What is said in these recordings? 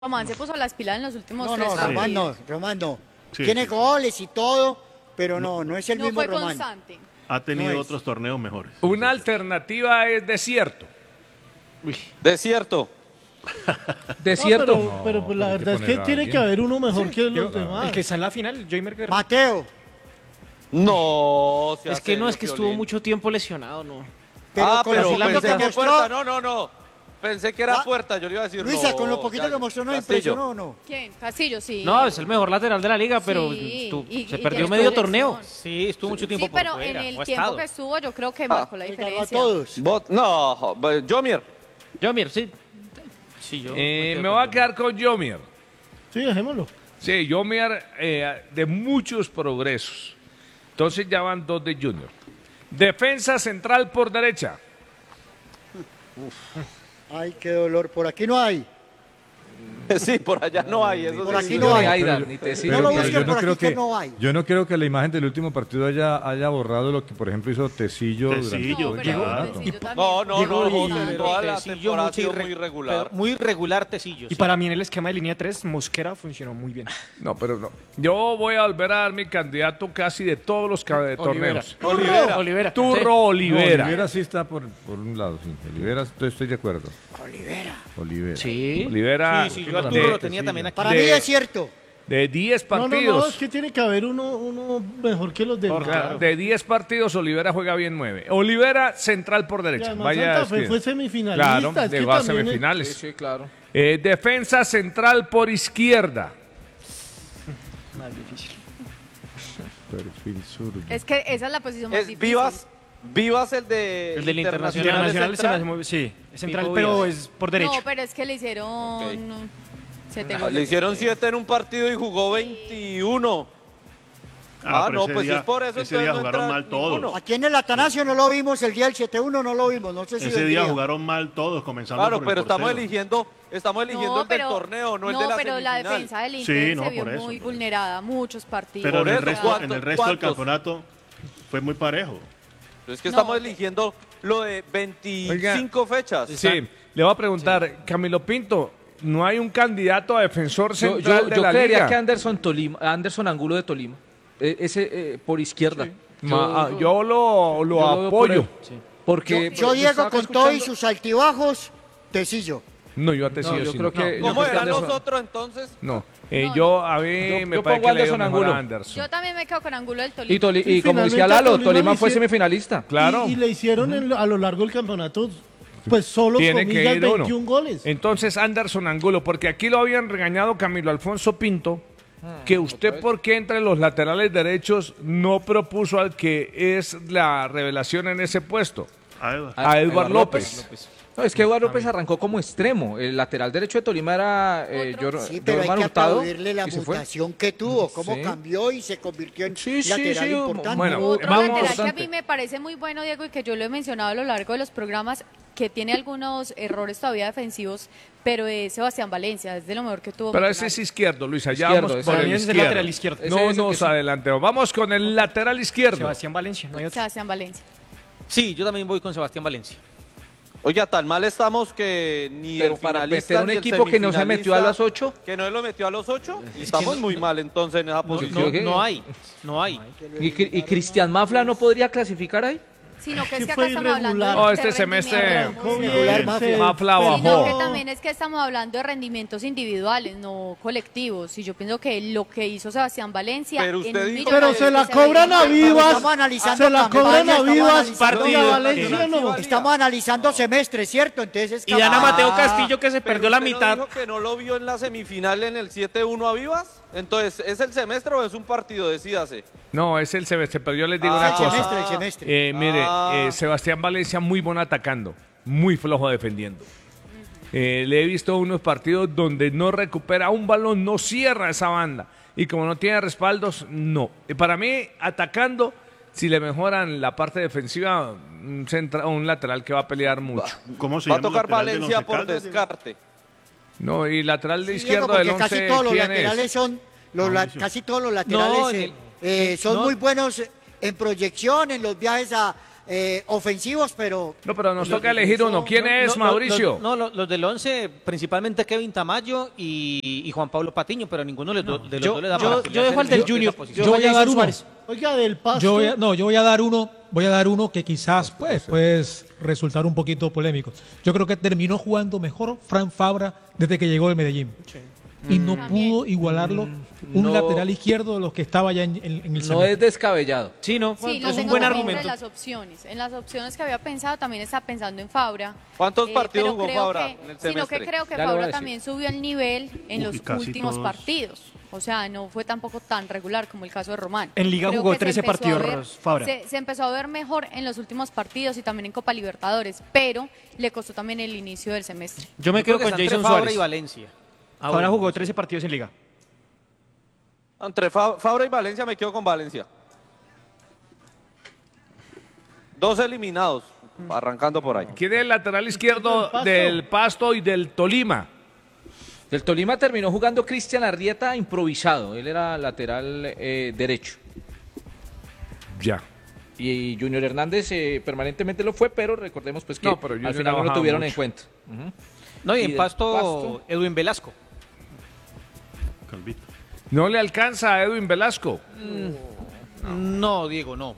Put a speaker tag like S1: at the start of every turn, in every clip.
S1: Román se puso las pilas en los últimos
S2: No,
S1: tres
S2: no,
S1: partidos.
S2: Román no.
S3: Sí,
S2: Tiene
S3: sí.
S2: goles y todo, pero no es el
S1: No
S2: mismo
S1: fue
S2: Román.
S1: constante.
S3: Ha tenido
S2: No es.
S3: otros torneos mejores.
S4: Una alternativa es desierto.
S5: Desierto.
S6: Desierto.
S7: No, pero pues la
S6: hay que
S7: verdad es que
S6: poner a
S7: tiene
S6: alguien.
S7: que haber uno mejor que los demás.
S6: El que está en la final, Joymer Guerra.
S2: Mateo,
S5: No,
S8: Es que no, es que estuvo mucho tiempo lesionado, ¿no?
S2: pero con lo
S5: pero
S2: poquito
S5: pensé
S2: que
S5: que
S2: mostró,
S5: Puerta, no. Pensé que era
S2: Ah,
S5: Puerta, yo le iba a decir
S2: Luisa,
S5: no,
S2: con lo poquito que mostró no
S5: Castillo.
S2: impresionó o no.
S1: ¿Quién? Castillo, sí.
S8: No, es el mejor lateral de la liga, pero
S1: Sí,
S8: se
S1: y
S8: perdió
S1: tiene
S8: medio
S1: proyección.
S8: torneo. Sí, estuvo mucho tiempo
S1: Sí, pero
S8: por
S1: en
S8: fuera,
S1: el
S8: o ha
S1: tiempo
S8: estado.
S1: que estuvo yo creo que marcó la
S2: Le ganó a
S1: diferencia.
S2: todos.
S5: No, Jomier.
S8: Jomir, sí. Sí, yo.
S4: Me voy a quedar con Jomier.
S7: Sí, dejémoslo.
S4: Sí, Jomier de muchos progresos. Entonces ya van dos de Junior. Defensa central por derecha.
S2: Ay, qué dolor. Por aquí no hay.
S5: Sí, por allá no hay. Eso
S2: Por
S5: sí.
S2: aquí no hay.
S6: Aidan,
S2: No lo busquen por aquí que no hay.
S6: Yo no creo que la imagen del último partido haya borrado lo que, por ejemplo, hizo Tecillo durante
S3: Tecillo,
S6: todo
S1: No,
S6: el
S1: pero
S6: campeonato.
S1: Tecillo también.
S5: No,
S8: Llegó
S5: José, toda la
S8: Tecillo
S5: temporada ha sido
S8: muy
S5: muy regular.
S8: Muy regular Tecillo.
S6: Y para mí en el esquema de línea 3, Mosquera funcionó muy bien.
S4: No, pero no. Yo voy a volver a dar mi candidato casi de todos los torneos.
S8: Olivera.
S4: Turro Olivera.
S6: Olivera sí está por un lado, sí. Olivera, estoy de acuerdo. Olivera.
S8: Sí.
S4: Olivera
S8: Sí, yo a
S4: de-
S8: Turro lo tenía también aquí.
S2: Para mí es cierto.
S4: de 10
S7: No,
S4: partidos.
S7: es que tiene que haber uno mejor que los demás.
S4: Claro, de 10 partidos, Olivera juega bien 9. Olivera, central por
S7: Y
S4: derecha.
S7: además
S4: Vaya
S7: Santa Fe
S4: esquina.
S7: fue semifinalista.
S4: Claro,
S7: es que
S4: llegó a
S7: también es-
S4: semifinales.
S6: Sí, claro.
S4: Defensa central por izquierda.
S6: Perfil sur.
S1: Es que esa es la posición más
S5: Es
S1: difícil.
S5: Vivas el de
S8: El del
S5: Internacional
S6: Internacional se me
S5: central.
S6: hace muy... Sí, es central,
S8: Pipo
S6: pero
S8: Vivas.
S6: es por derecho.
S1: No, pero es que le hicieron...
S5: Ok.
S1: no, 7
S5: Le
S1: goles.
S5: hicieron 7 en un partido y jugó 21.
S3: pero ese
S5: pues
S3: día,
S5: si es por eso,
S3: ese día
S5: entonces no
S3: jugaron
S5: entra
S3: mal todos.
S5: ninguno.
S2: Aquí en el Atanasio no lo vimos, el día del 7-1 no lo vimos, no sé si
S3: Ese día
S2: vendría.
S3: jugaron mal todos, comenzando
S5: Claro,
S3: por el
S5: pero estamos
S3: portero.
S5: eligiendo el del torneo, no el de la
S1: pero la
S5: semifinal.
S1: defensa del
S3: Sí,
S1: Inter
S3: no,
S1: se vio
S3: por eso,
S1: muy
S3: por eso.
S1: vulnerada, muchos partidos.
S3: Pero
S5: Por
S3: en el
S5: eso,
S3: resto,
S5: ¿cuántos?
S3: en el resto del
S5: ¿Cuántos?
S3: campeonato fue muy parejo.
S5: Es que
S1: No.
S5: estamos eligiendo lo de 25 fechas.
S4: Sí, le voy a preguntar, Camilo Pinto, ¿no hay un candidato a defensor central de
S6: Yo
S4: la
S6: creería
S4: liga?
S6: que Anderson Angulo de Tolima. Ese por izquierda.
S4: Yo lo
S6: Yo lo veo por
S4: apoyo.
S6: él, sí. Porque
S2: Yo Diego
S6: estaba
S2: con todo y
S6: escuchando-
S2: sus altibajos, Tecillo.
S4: No, yo a Tecillo
S6: No, yo
S4: sí
S6: creo
S4: no.
S6: que... yo
S5: ¿Cómo
S6: creo que
S5: eran los
S6: Anderson-
S5: otros entonces?
S4: No,
S1: No,
S4: yo a mí
S6: Yo-
S4: me
S6: yo
S4: parece
S6: pongo
S4: que le dio
S6: Anderson
S4: mejor a
S6: Angulo.
S4: Anderson.
S1: Yo también me quedo con Angulo del
S6: Y,
S1: Tolima.
S6: y como decía
S7: Finalmente
S6: Lalo,
S7: Tolima
S6: Tolima
S7: le
S6: fue
S7: hice-
S6: semifinalista.
S4: Claro.
S7: Y le hicieron a lo largo del campeonato, pues solo
S4: Tiene que
S7: comillas,
S4: ir uno.
S7: 21 goles.
S4: Entonces Anderson Angulo, porque aquí lo habían regañado Camilo Alfonso Pinto, que usted por qué entre los laterales derechos no propuso al que es la revelación en ese puesto, a Edward López.
S6: No, es que Eduardo López arrancó como extremo. El lateral derecho de Tolima era
S2: Sí, pero hay
S6: Jorman
S2: que
S6: Hurtado.
S2: aplaudirle la
S6: y se fue.
S2: mutación que tuvo, cómo
S6: Sí.
S2: cambió y se convirtió en
S6: Sí, sí,
S2: lateral
S6: sí,
S2: importante.
S4: bueno,
S1: Otro
S4: vamos-
S1: lateral que a
S6: Importante.
S1: mí me parece muy bueno, Diego, y que yo lo he mencionado a lo largo de los programas, que tiene algunos errores todavía defensivos, pero es Sebastián Valencia, es de lo mejor que tuvo.
S4: Pero ese
S1: Millonarios.
S4: es izquierdo, Luis, allá
S6: Izquierdo,
S4: vamos
S6: ese
S4: por el
S6: también es el
S4: izquierdo.
S6: lateral izquierdo.
S4: No
S6: Ese es el
S4: nos
S6: que sí.
S4: adelantemos, vamos con el lateral izquierdo.
S6: Sebastián Valencia, no hay otro.
S1: Sebastián Valencia.
S8: Sí, yo también voy con Sebastián Valencia.
S5: Oiga, tan mal estamos que ni
S6: Pero
S5: el
S6: para
S5: finalista
S6: meter un
S5: ni el
S6: equipo que no se metió a las
S5: semifinalista-
S6: 8.
S5: Que no lo metió a los 8.
S8: que
S5: Estamos
S8: no-
S5: muy mal entonces en esa posición.
S6: ¿qué?
S8: No hay.
S6: ¿Y Cristian Mafla no podría clasificar ahí?
S1: Sino que es
S7: Sí
S1: que acá
S7: fue
S1: estamos hablando
S7: irregular.
S1: de
S4: Oh, este
S1: de
S4: semestre-
S1: rendimiento.
S7: Arrancó bien,
S2: Regular Mafia.
S4: Mafla
S1: Sino
S4: bajó.
S1: que también es que estamos hablando de rendimientos individuales, no colectivos. Y yo pienso que lo que hizo Sebastián Valencia
S5: Pero usted
S1: en un
S5: dijo-
S1: Millonarios
S7: Pero se la
S1: que
S7: cobran a
S1: veía-
S7: Vivas.
S2: Estamos analizando
S7: Se la
S2: campaña,
S7: cobran a
S2: estamos
S7: Vivas.
S2: analizando-
S7: Y a Valencia no.
S2: Estamos analizando semestres, ¿cierto? Entonces es
S8: Y dan a
S2: campaña.
S8: Mateo Castillo que se
S5: Pero
S8: perdió la
S5: usted
S8: mitad.
S5: ¿No dijo que no lo vio en la semifinal en el 7-1 a Vivas? Entonces, ¿es el semestre o es un partido? Decídase.
S4: No, es el semestre, pero yo les digo
S5: Ah,
S4: una
S2: El
S4: cosa.
S2: semestre, el semestre.
S4: Mire,
S5: Ah.
S4: Sebastián Valencia muy bueno atacando, muy flojo defendiendo. Le he visto unos partidos donde no recupera un balón, no cierra esa banda. Y como no tiene respaldos, no. Para mí, atacando, si le mejoran la parte defensiva, un lateral que va a pelear mucho.
S3: ¿Cómo se
S5: Va a
S3: llama el
S5: tocar
S3: lateral del
S5: Valencia
S3: Once
S5: por
S3: Caldas?
S5: descarte.
S4: No, y lateral de
S2: Sí,
S4: izquierdo
S2: Diego,
S4: del
S2: porque
S4: 11,
S2: casi todos los
S4: ¿quién
S2: laterales
S4: es?
S2: son casi todos los
S8: No,
S2: laterales son
S8: no.
S2: muy buenos en proyección, en los viajes ofensivos, pero...
S4: No, pero nos toca elegir uno. ¿Quién es, Mauricio?
S8: Los del 11, principalmente Kevin Tamayo y Juan Pablo Patiño, pero ninguno de los dos le da para
S9: Yo dejo al del Junior.
S8: posición.
S9: Yo voy a dar uno.
S7: Oiga, del Pasto.
S9: Yo voy a dar uno que quizás puede resultar un poquito polémico. Yo creo que terminó jugando mejor Fran Fabra desde que llegó de Medellín. Y no pudo igualarlo un lateral izquierdo de los que estaba ya en el
S10: No
S9: semestre.
S10: es descabellado.
S8: Sí, no,
S1: Sí, lo
S8: es un
S1: tengo
S8: buen
S1: también
S8: argumento.
S1: En las opciones que había pensado, también estaba pensando en Fabra.
S5: ¿Cuántos partidos
S1: pero
S5: jugó
S1: creo
S5: Fabra
S1: que-
S5: en el
S1: Sino
S5: semestre?
S1: que creo que
S10: Ya lo voy a
S1: Fabra
S10: decir.
S1: también subió el nivel en los
S3: casi
S1: últimos
S3: todos.
S1: partidos. O sea, no fue tampoco tan regular como el caso de Román.
S8: En Liga
S1: Creo
S8: jugó
S1: que se
S8: 13
S1: empezó a
S8: partidos,
S1: ver-
S8: Fabra.
S1: Se empezó a ver mejor en los últimos partidos y también en Copa Libertadores, pero le costó también el inicio del semestre.
S8: Yo me
S5: creo
S8: quedo
S5: que
S8: con
S5: está entre
S8: Jason
S5: Fabra
S8: Suárez
S5: y
S8: y Valencia. Ahora jugó 13 partidos en Liga.
S5: Entre Fabra y Valencia me quedo con Valencia. 2 eliminados, arrancando por ahí.
S4: ¿Quién es el lateral izquierdo
S7: Pasto.
S4: del Pasto y del Tolima?
S10: Del Tolima terminó jugando Cristian Arrieta improvisado. Él era lateral derecho.
S4: Ya.
S10: Y Junior Hernández permanentemente lo fue, pero recordemos pues que
S4: No, pero Junior
S10: al final
S4: ha
S10: no lo
S4: bajado
S10: tuvieron en
S4: mucho.
S10: cuenta. Ujú.
S8: No, y
S10: Y
S8: en
S10: del
S8: Pasto,
S10: Pasto.
S8: Edwin Velasco.
S3: Calvito.
S4: No le alcanza a Edwin Velasco.
S8: No, Diego, no.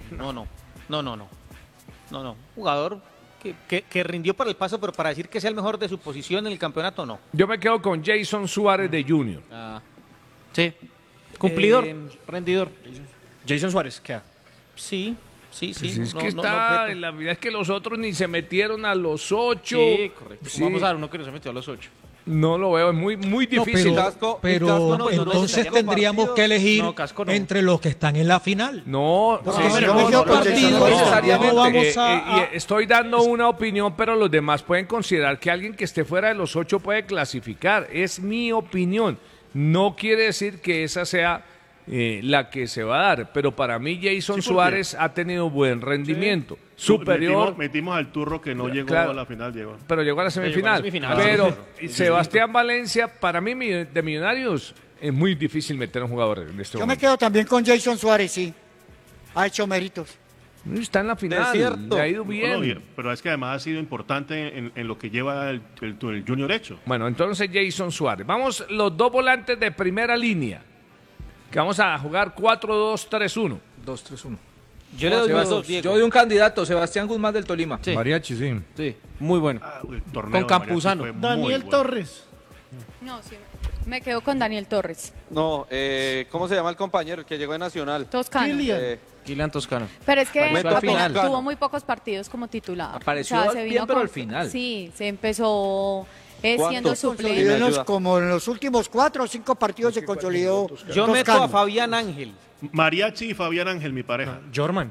S8: Jugador que rindió para el Pasto, pero para decir que sea el mejor de su posición en el campeonato, no.
S4: Yo me quedo con Jason Suárez de Junior.
S8: Sí. Cumplidor,
S11: Rendidor. Jason Suárez, ¿qué?
S8: Sí.
S4: Pues es
S8: no,
S4: que
S8: no,
S4: está,
S8: no,
S4: la verdad es que los otros ni se metieron a los 8.
S8: Sí, correcto.
S4: Sí.
S8: Vamos a dar uno que no se metió a los 8.
S4: No lo veo, es muy
S9: No,
S4: difícil.
S9: pero
S5: no,
S9: entonces
S5: no,
S9: tendríamos que elegir
S8: No, Casco no.
S9: entre los que están en la final.
S4: No,
S2: No,
S4: sí,
S2: yo
S4: no,
S2: me quedo con
S9: partido,
S2: Jason
S4: no
S2: Suárez.
S4: necesariamente.
S9: no vamos a-
S4: Y estoy dando una opinión, pero los demás pueden considerar que alguien que esté fuera de los 8 puede clasificar. Es mi opinión. No quiere decir que esa sea la que se va a dar, pero para mí Jason
S3: Sí, porque-
S4: Suárez ha tenido buen rendimiento, superior,
S3: Metimos al turro que no llegó
S4: Claro.
S3: a la final, llegó.
S4: pero llegó a la semifinal.
S8: semifinal,
S4: Pero
S3: sí.
S4: Sebastián Valencia, para mí de Millonarios, es muy difícil meter a un jugador en este
S2: Yo me
S4: momento.
S2: quedo también con Jason Suárez, sí. Ha hecho méritos.
S4: Está en la final,
S5: cierto.
S4: le ha ido
S3: Bueno,
S4: bien.
S3: pero es que además ha sido importante en lo que lleva el Junior hecho.
S4: Bueno, entonces Jason Suárez. Vamos los dos volantes de primera línea, que vamos a jugar 4-2-3-1.
S10: 2-3-1.
S8: Yo le doy
S10: Sebas-
S8: dos, Diego.
S10: Yo doy un candidato, Sebastián Guzmán del Tolima.
S8: Sí.
S6: Mariachi, sí.
S8: Sí, muy bueno.
S3: El torneo
S8: Con
S3: de Mariachi
S8: Campuzano.
S3: fue muy
S7: Daniel
S3: bueno.
S7: Torres.
S1: No, sí, me quedo con Daniel Torres.
S5: No, ¿cómo se llama el compañero el que llegó de Nacional?
S1: Toscano.
S7: Kylian.
S8: Kylian Toscano.
S1: Pero es que
S5: Apareció
S10: al
S1: apenas
S10: final.
S1: tuvo muy pocos partidos como titular.
S10: Apareció
S1: se
S10: bien,
S1: vino
S10: pero al final.
S1: Sí, se empezó siendo
S5: ¿Cuántos?
S1: suplente.
S5: Sí, me
S2: Consolidó
S5: ayuda.
S2: como en los últimos 4 o 5 partidos se consolidó.
S8: Yo meto
S2: Toscano.
S8: a Fabián Ángel.
S3: Mariachi y Fabián Ángel, mi pareja.
S11: Jorman.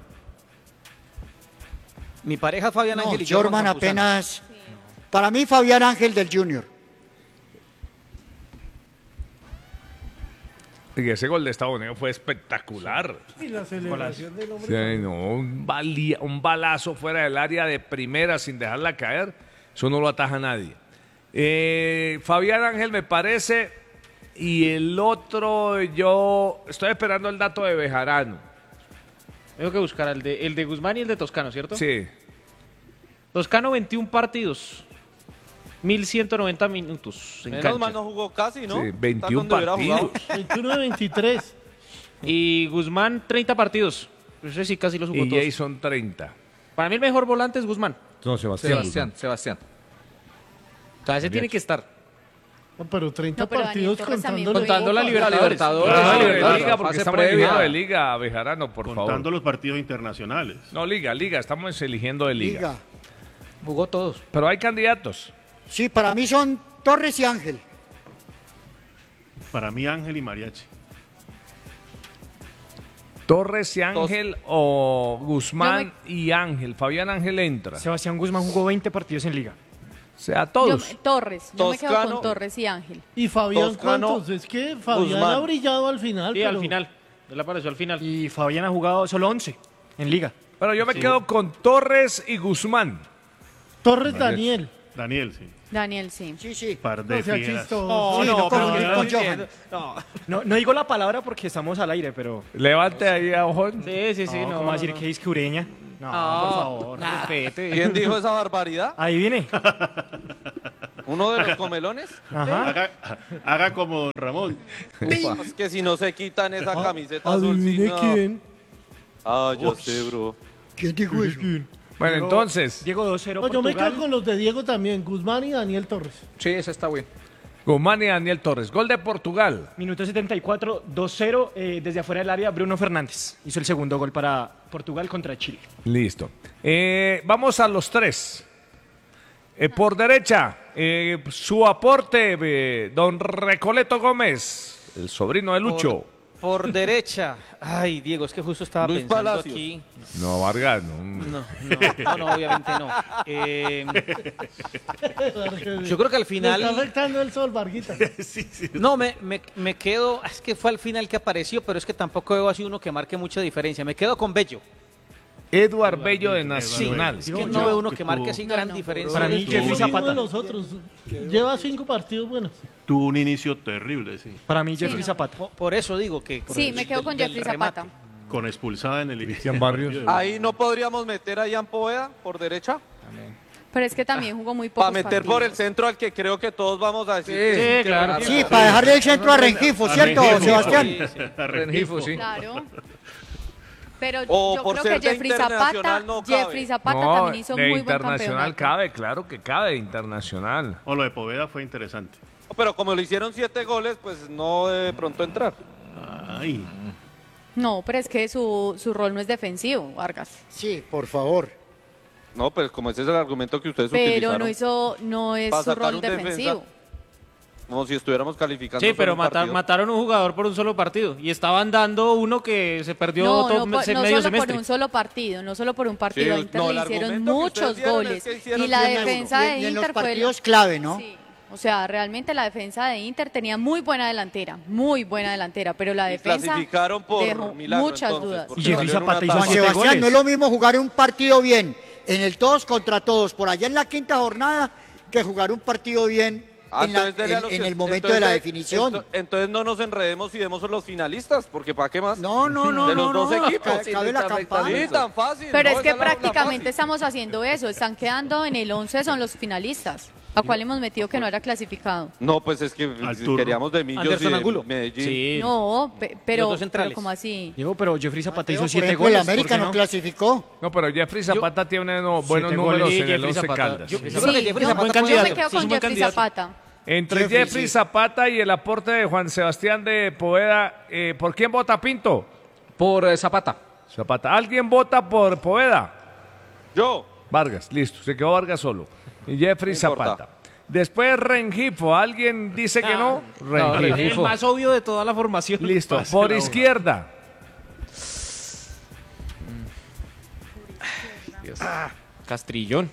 S8: Mi pareja es Fabián
S2: No,
S8: Ángel y
S2: Jorman
S8: Campuzano.
S2: apenas. Para mí, Fabián Ángel del Junior.
S4: Y ese gol de Estados Unidos fue espectacular.
S7: Y la celebración del hombre.
S4: Sí, no, un balazo fuera del área de primera sin dejarla caer. Eso no lo ataja nadie. Fabián Ángel me parece. Y el otro, yo estoy esperando el dato de Bejarano.
S11: Tengo que buscar el de Guzmán y el de Toscano, ¿cierto?
S4: Sí.
S11: Toscano 21 partidos. 1190 minutos en
S5: Menos
S11: cancha.
S5: mal no jugó casi, ¿no?
S4: Sí,
S5: Está
S4: 21
S5: donde hubiera jugado.
S4: partidos.
S7: 21 de 23.
S11: Y Guzmán 30 partidos. Ese sí casi los jugó
S4: Y
S11: todos.
S4: Jason 30.
S11: Para mí el mejor volante es Guzmán.
S6: No, Sebastián.
S10: Sebastián.
S11: O sea, ese tiene que estar.
S7: No, pero 30
S1: No, pero Daniel
S7: partidos
S1: Torres también
S7: contando.
S11: Contando la
S10: Libertadores.
S4: Ah, de
S11: Libertadores.
S4: liga, porque
S10: fase
S4: estamos
S10: previa.
S4: eligiendo de liga, Bejarano, por
S3: Contando
S4: favor.
S3: los partidos internacionales.
S4: No, liga, estamos eligiendo de liga.
S2: Liga.
S11: Jugó todos.
S4: Pero hay candidatos.
S2: Sí, para mí son Torres y Ángel.
S3: Para mí, Ángel y Mariachi.
S4: Torres y Ángel o Guzmán y Ángel. Fabián Ángel entra.
S11: Sebastián Guzmán jugó 20 partidos en liga.
S4: O sea, todos.
S1: Torres. Yo me quedo
S5: Toscano.
S1: con Torres y Ángel.
S7: ¿Y Fabián
S5: Toscano,
S7: cuántos? Es que Fabián
S5: Guzmán.
S7: ha brillado al final.
S11: Sí,
S7: pero
S11: al final. Él apareció al final. Y Fabián ha jugado solo 11 en liga.
S4: Pero yo me quedo con Torres y Guzmán.
S7: Torres Daniel.
S3: Daniel, sí.
S1: Daniel, sí.
S2: Sí, sí.
S3: Par de
S7: No sea
S3: fieras.
S7: chistoso.
S2: Sí, no,
S11: pero
S2: con
S11: yo
S2: con
S11: no
S2: Johan.
S11: No digo la palabra porque estamos al aire, pero...
S4: Levante ahí a ojón.
S11: Sí, no. ¿Cómo decir que es que Ureña? No, por favor, respete.
S5: ¿Quién dijo esa barbaridad?
S11: Ahí viene.
S5: ¿Uno de los comelones?
S11: Ajá.
S3: Haga como Ramón.
S5: Es que si no se quitan esa camiseta azul,
S7: Adivine
S5: no.
S7: quién.
S5: Ah, yo sé, bro.
S2: ¿Quién dijo eso?
S4: Bueno, entonces,
S11: Diego 2-0
S7: No, yo me
S11: Portugal.
S7: quedo con los de Diego también, Guzmán y Daniel Torres.
S10: Sí, esa está bien.
S4: Guzmán y Daniel Torres. Gol de Portugal.
S11: Minuto 74, 2-0. Desde afuera del área, Bruno Fernández hizo el segundo gol para Portugal contra Chile.
S4: Listo. Vamos a los tres. Por derecha, su aporte, don Recoleto Gómez, el sobrino de Lucho.
S8: Por derecha. Ay, Diego, es que justo estaba
S5: Luis
S8: pensando
S5: Palacios.
S8: aquí.
S4: No, Vargas, no.
S8: No, obviamente no. Yo creo que al
S7: Le está
S8: final...
S7: afectando el sol, Varguita.
S8: No, me quedo... Es que fue al final que apareció, pero es que tampoco veo así uno que marque mucha diferencia. Me quedo con Bello.
S4: Eduard Bello de
S8: Sí,
S4: Nacional.
S8: es que no veo uno que marque así gran diferencia.
S11: Para mí,
S7: Es
S11: Jeffrey
S7: uno
S11: Zapata.
S7: de los otros. Lleva 5 partidos buenos.
S3: Tuvo un inicio terrible, sí.
S11: Para mí, Jeffrey
S1: no.
S11: Zapata.
S8: Por eso digo que...
S1: Sí, me quedo con
S8: del
S1: Jeffrey
S8: remate.
S1: Zapata.
S3: Con expulsada en el
S6: Cristian Barrios.
S5: Ahí no podríamos meter a Ian Poveda por derecha.
S1: Pero es que también jugó muy poco.
S5: Para meter por el centro al que creo que todos vamos a decir.
S10: Sí, claro.
S2: Sí, para dejarle el centro a Rengifo, ¿cierto,
S3: Rengifo.
S2: Sebastián?
S10: Rengifo, sí.
S1: Claro. Pero
S5: O
S1: yo
S5: por
S1: creo
S5: ser
S1: que
S5: de
S1: Jeffrey Zapata,
S5: internacional no cabe.
S1: Jeffrey Zapata
S4: No,
S1: también hizo
S4: de
S1: muy buen
S4: internacional
S1: campeonato.
S4: cabe, claro que cabe, internacional.
S3: O lo de Poveda fue interesante.
S5: Pero como le hicieron 7 goles, pues no de pronto entrar.
S3: Ay.
S1: No, pero es que su rol no es defensivo, Vargas.
S2: Sí, por favor.
S5: No, pues como ese es el argumento que ustedes
S1: Pero
S5: utilizaron.
S1: no es
S5: Para
S1: su
S5: sacar
S1: rol
S5: un
S1: defensivo.
S5: defensa. Como si estuviéramos calificando.
S11: Sí, pero
S5: solo un partido.
S11: mataron un jugador por un solo partido. Y estaban dando uno que se perdió
S1: No,
S11: todo
S1: no, no
S11: medio
S1: solo
S11: semestre.
S1: por un solo partido, no solo por un partido.
S5: Sí,
S1: A Inter
S5: no,
S1: le
S5: el
S1: hicieron
S5: argumento que ustedes
S1: muchos
S5: dieron es
S1: goles.
S5: que hicieron
S1: Y la
S5: 100
S1: defensa de
S2: Y en los
S1: Inter fue...
S2: partidos clave, ¿no?
S1: Sí. O sea, realmente la defensa de Inter tenía muy buena delantera, pero la
S5: Y
S1: defensa
S5: clasificaron por
S1: dejó
S5: milagro,
S1: muchas
S5: entonces,
S1: dudas.
S5: porque
S11: Y Jeffrey
S5: valieron
S11: Zapata
S5: una
S11: hizo
S2: Juan
S5: tabla.
S11: 7
S2: Sebastián,
S11: goles.
S2: no es lo mismo jugar un partido bien en el todos contra todos, por allá en la quinta jornada, que jugar un partido bien
S5: Ah,
S2: en,
S5: entonces dele a los
S2: en
S5: que-
S2: el momento de la
S5: entonces-
S2: definición.
S5: Entonces no nos enredemos y demos los finalistas, porque ¿para qué más?
S2: No,
S5: De los dos equipos.
S2: Cabe la
S5: Sí,
S2: campaña.
S5: tan fácil.
S1: Pero
S5: no,
S1: es que
S5: esa la
S1: prácticamente
S5: fácil.
S1: estamos haciendo eso, están quedando en el 11, son los finalistas, a cuál hemos metido que no era clasificado.
S5: No, pues es que
S3: Arturo.
S5: queríamos de Millos
S8: Anderson
S5: y de
S8: Angulo.
S5: Medellín.
S11: Sí.
S1: No,
S8: Los
S1: pero
S8: dos centrales.
S1: ¿cómo así?
S11: Diego, pero Jeffrey Zapata
S2: Mateo,
S11: hizo
S2: por
S11: 7
S2: ejemplo, el
S11: goles. ¿por
S2: América
S11: qué
S2: no
S11: no?
S2: clasificó.
S4: No, pero Jeffrey Zapata tiene buenos
S11: 7
S4: números
S11: goles,
S4: en el
S11: Jeffrey
S4: 11
S11: Zapata.
S4: Caldas.
S8: Yo creo que
S1: Sí,
S8: Jeffrey
S1: yo,
S8: Zapata
S11: buen
S8: puede-
S1: yo me
S11: candidato.
S1: quedo
S11: Sí, es
S1: con
S11: un buen
S1: Jeffrey
S11: candidato.
S1: Zapata.
S4: Entre
S2: Jeffrey,
S4: Jeffrey
S2: sí.
S4: Zapata y el aporte de Juan Sebastián de Poveda, ¿por quién vota Pinto?
S10: Por Zapata.
S4: Zapata. ¿Alguien vota por Poveda?
S5: Yo.
S4: Vargas, listo, se quedó Vargas solo. Y Jeffrey
S5: No importa.
S4: Zapata. Después Rengifo, ¿alguien dice que no?
S10: No,
S11: El
S10: Rengifo.
S11: más obvio de toda la formación.
S4: Listo, por izquierda.
S11: Castrillón.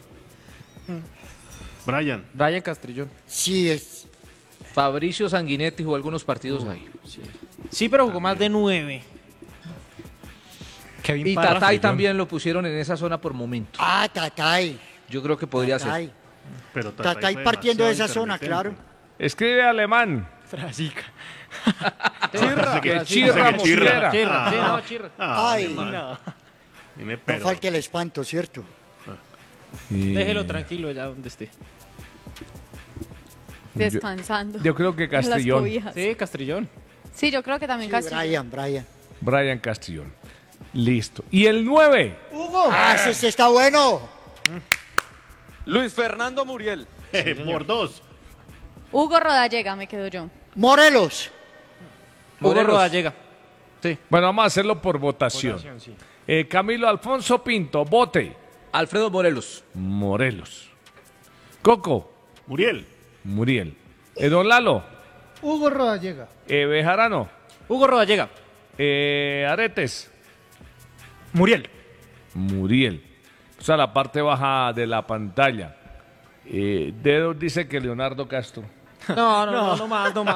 S3: Brian.
S11: Brian Castrillón.
S2: Sí, es.
S10: Fabricio Sanguinetti jugó algunos partidos ahí.
S11: Sí, pero jugó más de 9. Kevin
S10: Y
S11: Parra.
S10: Tatay también lo pusieron en esa zona por momento.
S2: Ah, Tatay.
S10: Yo creo que podría ser.
S2: Tatay.
S3: Pero
S2: Tatay
S3: fue
S2: partiendo de esa
S3: demasiado
S2: zona, claro.
S3: intermitente.
S4: Escribe alemán.
S11: Frasica.
S3: Dice que-
S4: Chirra,
S3: dice que
S4: Mosquera.
S11: Chirra, sí, no, Chirra.
S2: Ay,
S3: Dime,
S2: no
S3: pero-
S2: falta el espanto, ¿cierto?
S11: Déjelo tranquilo ya donde esté.
S1: Descansando.
S4: Yo creo que
S1: en las
S4: Castrillón.
S1: cobijas.
S11: Sí, Castrillón.
S1: Sí, yo creo que también
S2: Sí,
S1: Castrillón.
S2: Brian.
S4: Brian Castrillón. Listo. ¿Y el 9?
S2: Ah, ese está bueno.
S5: Luis Fernando Muriel.
S3: por 2.
S1: Hugo Rodallega, me quedo yo.
S2: Morelos.
S11: Hugo
S10: Morelos.
S11: Rodallega. Sí.
S4: Bueno, vamos a hacerlo por votación.
S11: Sí.
S4: Camilo Alfonso Pinto, vote.
S10: Alfredo Morelos.
S4: Morelos. Coco,
S3: Muriel.
S4: Muriel. Don Lalo,
S7: Hugo Rodallega.
S4: Bejarano,
S11: Hugo Rodallega.
S4: Aretes,
S11: Muriel.
S4: Muriel. O sea, la parte baja de la pantalla. Dedo dice que Leonardo Castro.
S11: No más.
S2: No,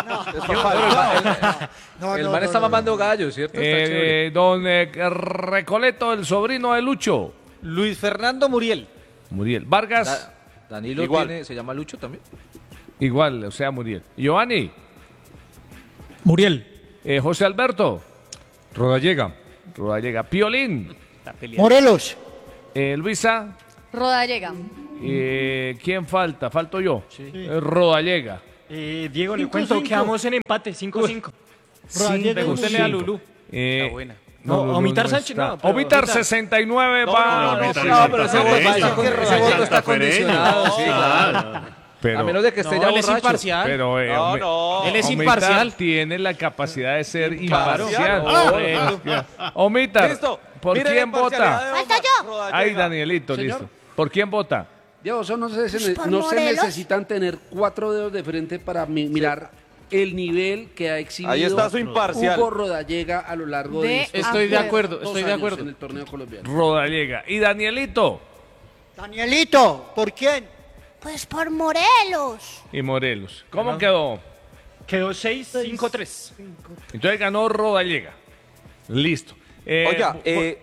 S10: El
S2: no,
S10: man
S2: no,
S10: está
S2: no.
S10: mamando gallos, ¿cierto? Está chévere.
S4: Don Recoleto, el sobrino de Lucho.
S8: Luis Fernando Muriel.
S4: Muriel. Vargas,
S10: Danilo
S5: Igual.
S10: se llama Lucho también.
S4: igual, o sea, Muriel. Giovanni,
S9: Muriel.
S4: José Alberto,
S6: Rodallega.
S4: Rodallega. Piolín,
S2: Morelos.
S4: Luisa,
S1: Rodallega.
S4: ¿quién falta? Falto yo. Rodallega.
S11: Diego, le cuento, quedamos en empate, 5-5. Pregúntele a Lulú.
S4: Está
S8: buena.
S11: No, Omitar Sánchez,
S4: está.
S11: no. pero
S4: Omitar
S11: Omitar.
S4: 69 va.
S3: No,
S10: pero ese voto está condicionado.
S3: Sí, claro.
S4: Pero,
S10: A menos de que esté ya
S8: él es
S10: borracho.
S8: imparcial.
S4: pero
S8: Él es
S4: Omitar
S8: imparcial.
S4: tiene la capacidad de ser
S5: Claro.
S4: imparcial. Omitar,
S5: Listo.
S4: ¿por
S5: Miren
S4: quién
S5: la imparcialidad
S4: vota?
S5: de
S12: Falta yo.
S5: Rodallega.
S4: Ay, Danielito, listo. ¿Por quién vota?
S13: Diego, eso no
S12: por
S13: se
S12: Morelos.
S13: necesitan tener 4 dedos de frente para mirar el nivel que ha exhibido
S5: Ahí está su imparcial.
S13: Hugo Rodallega a lo largo de estos
S8: Estoy de acuerdo,
S13: dos
S8: estoy de
S13: años
S8: acuerdo.
S13: en el torneo colombiano.
S4: Rodallega. ¿Y Danielito?
S2: Danielito, ¿por quién?
S12: Pues por Morelos.
S4: Y Morelos. ¿Cómo quedó?
S11: Quedó 6-5-3.
S4: Entonces ganó Rodallega. Listo.
S5: Oiga,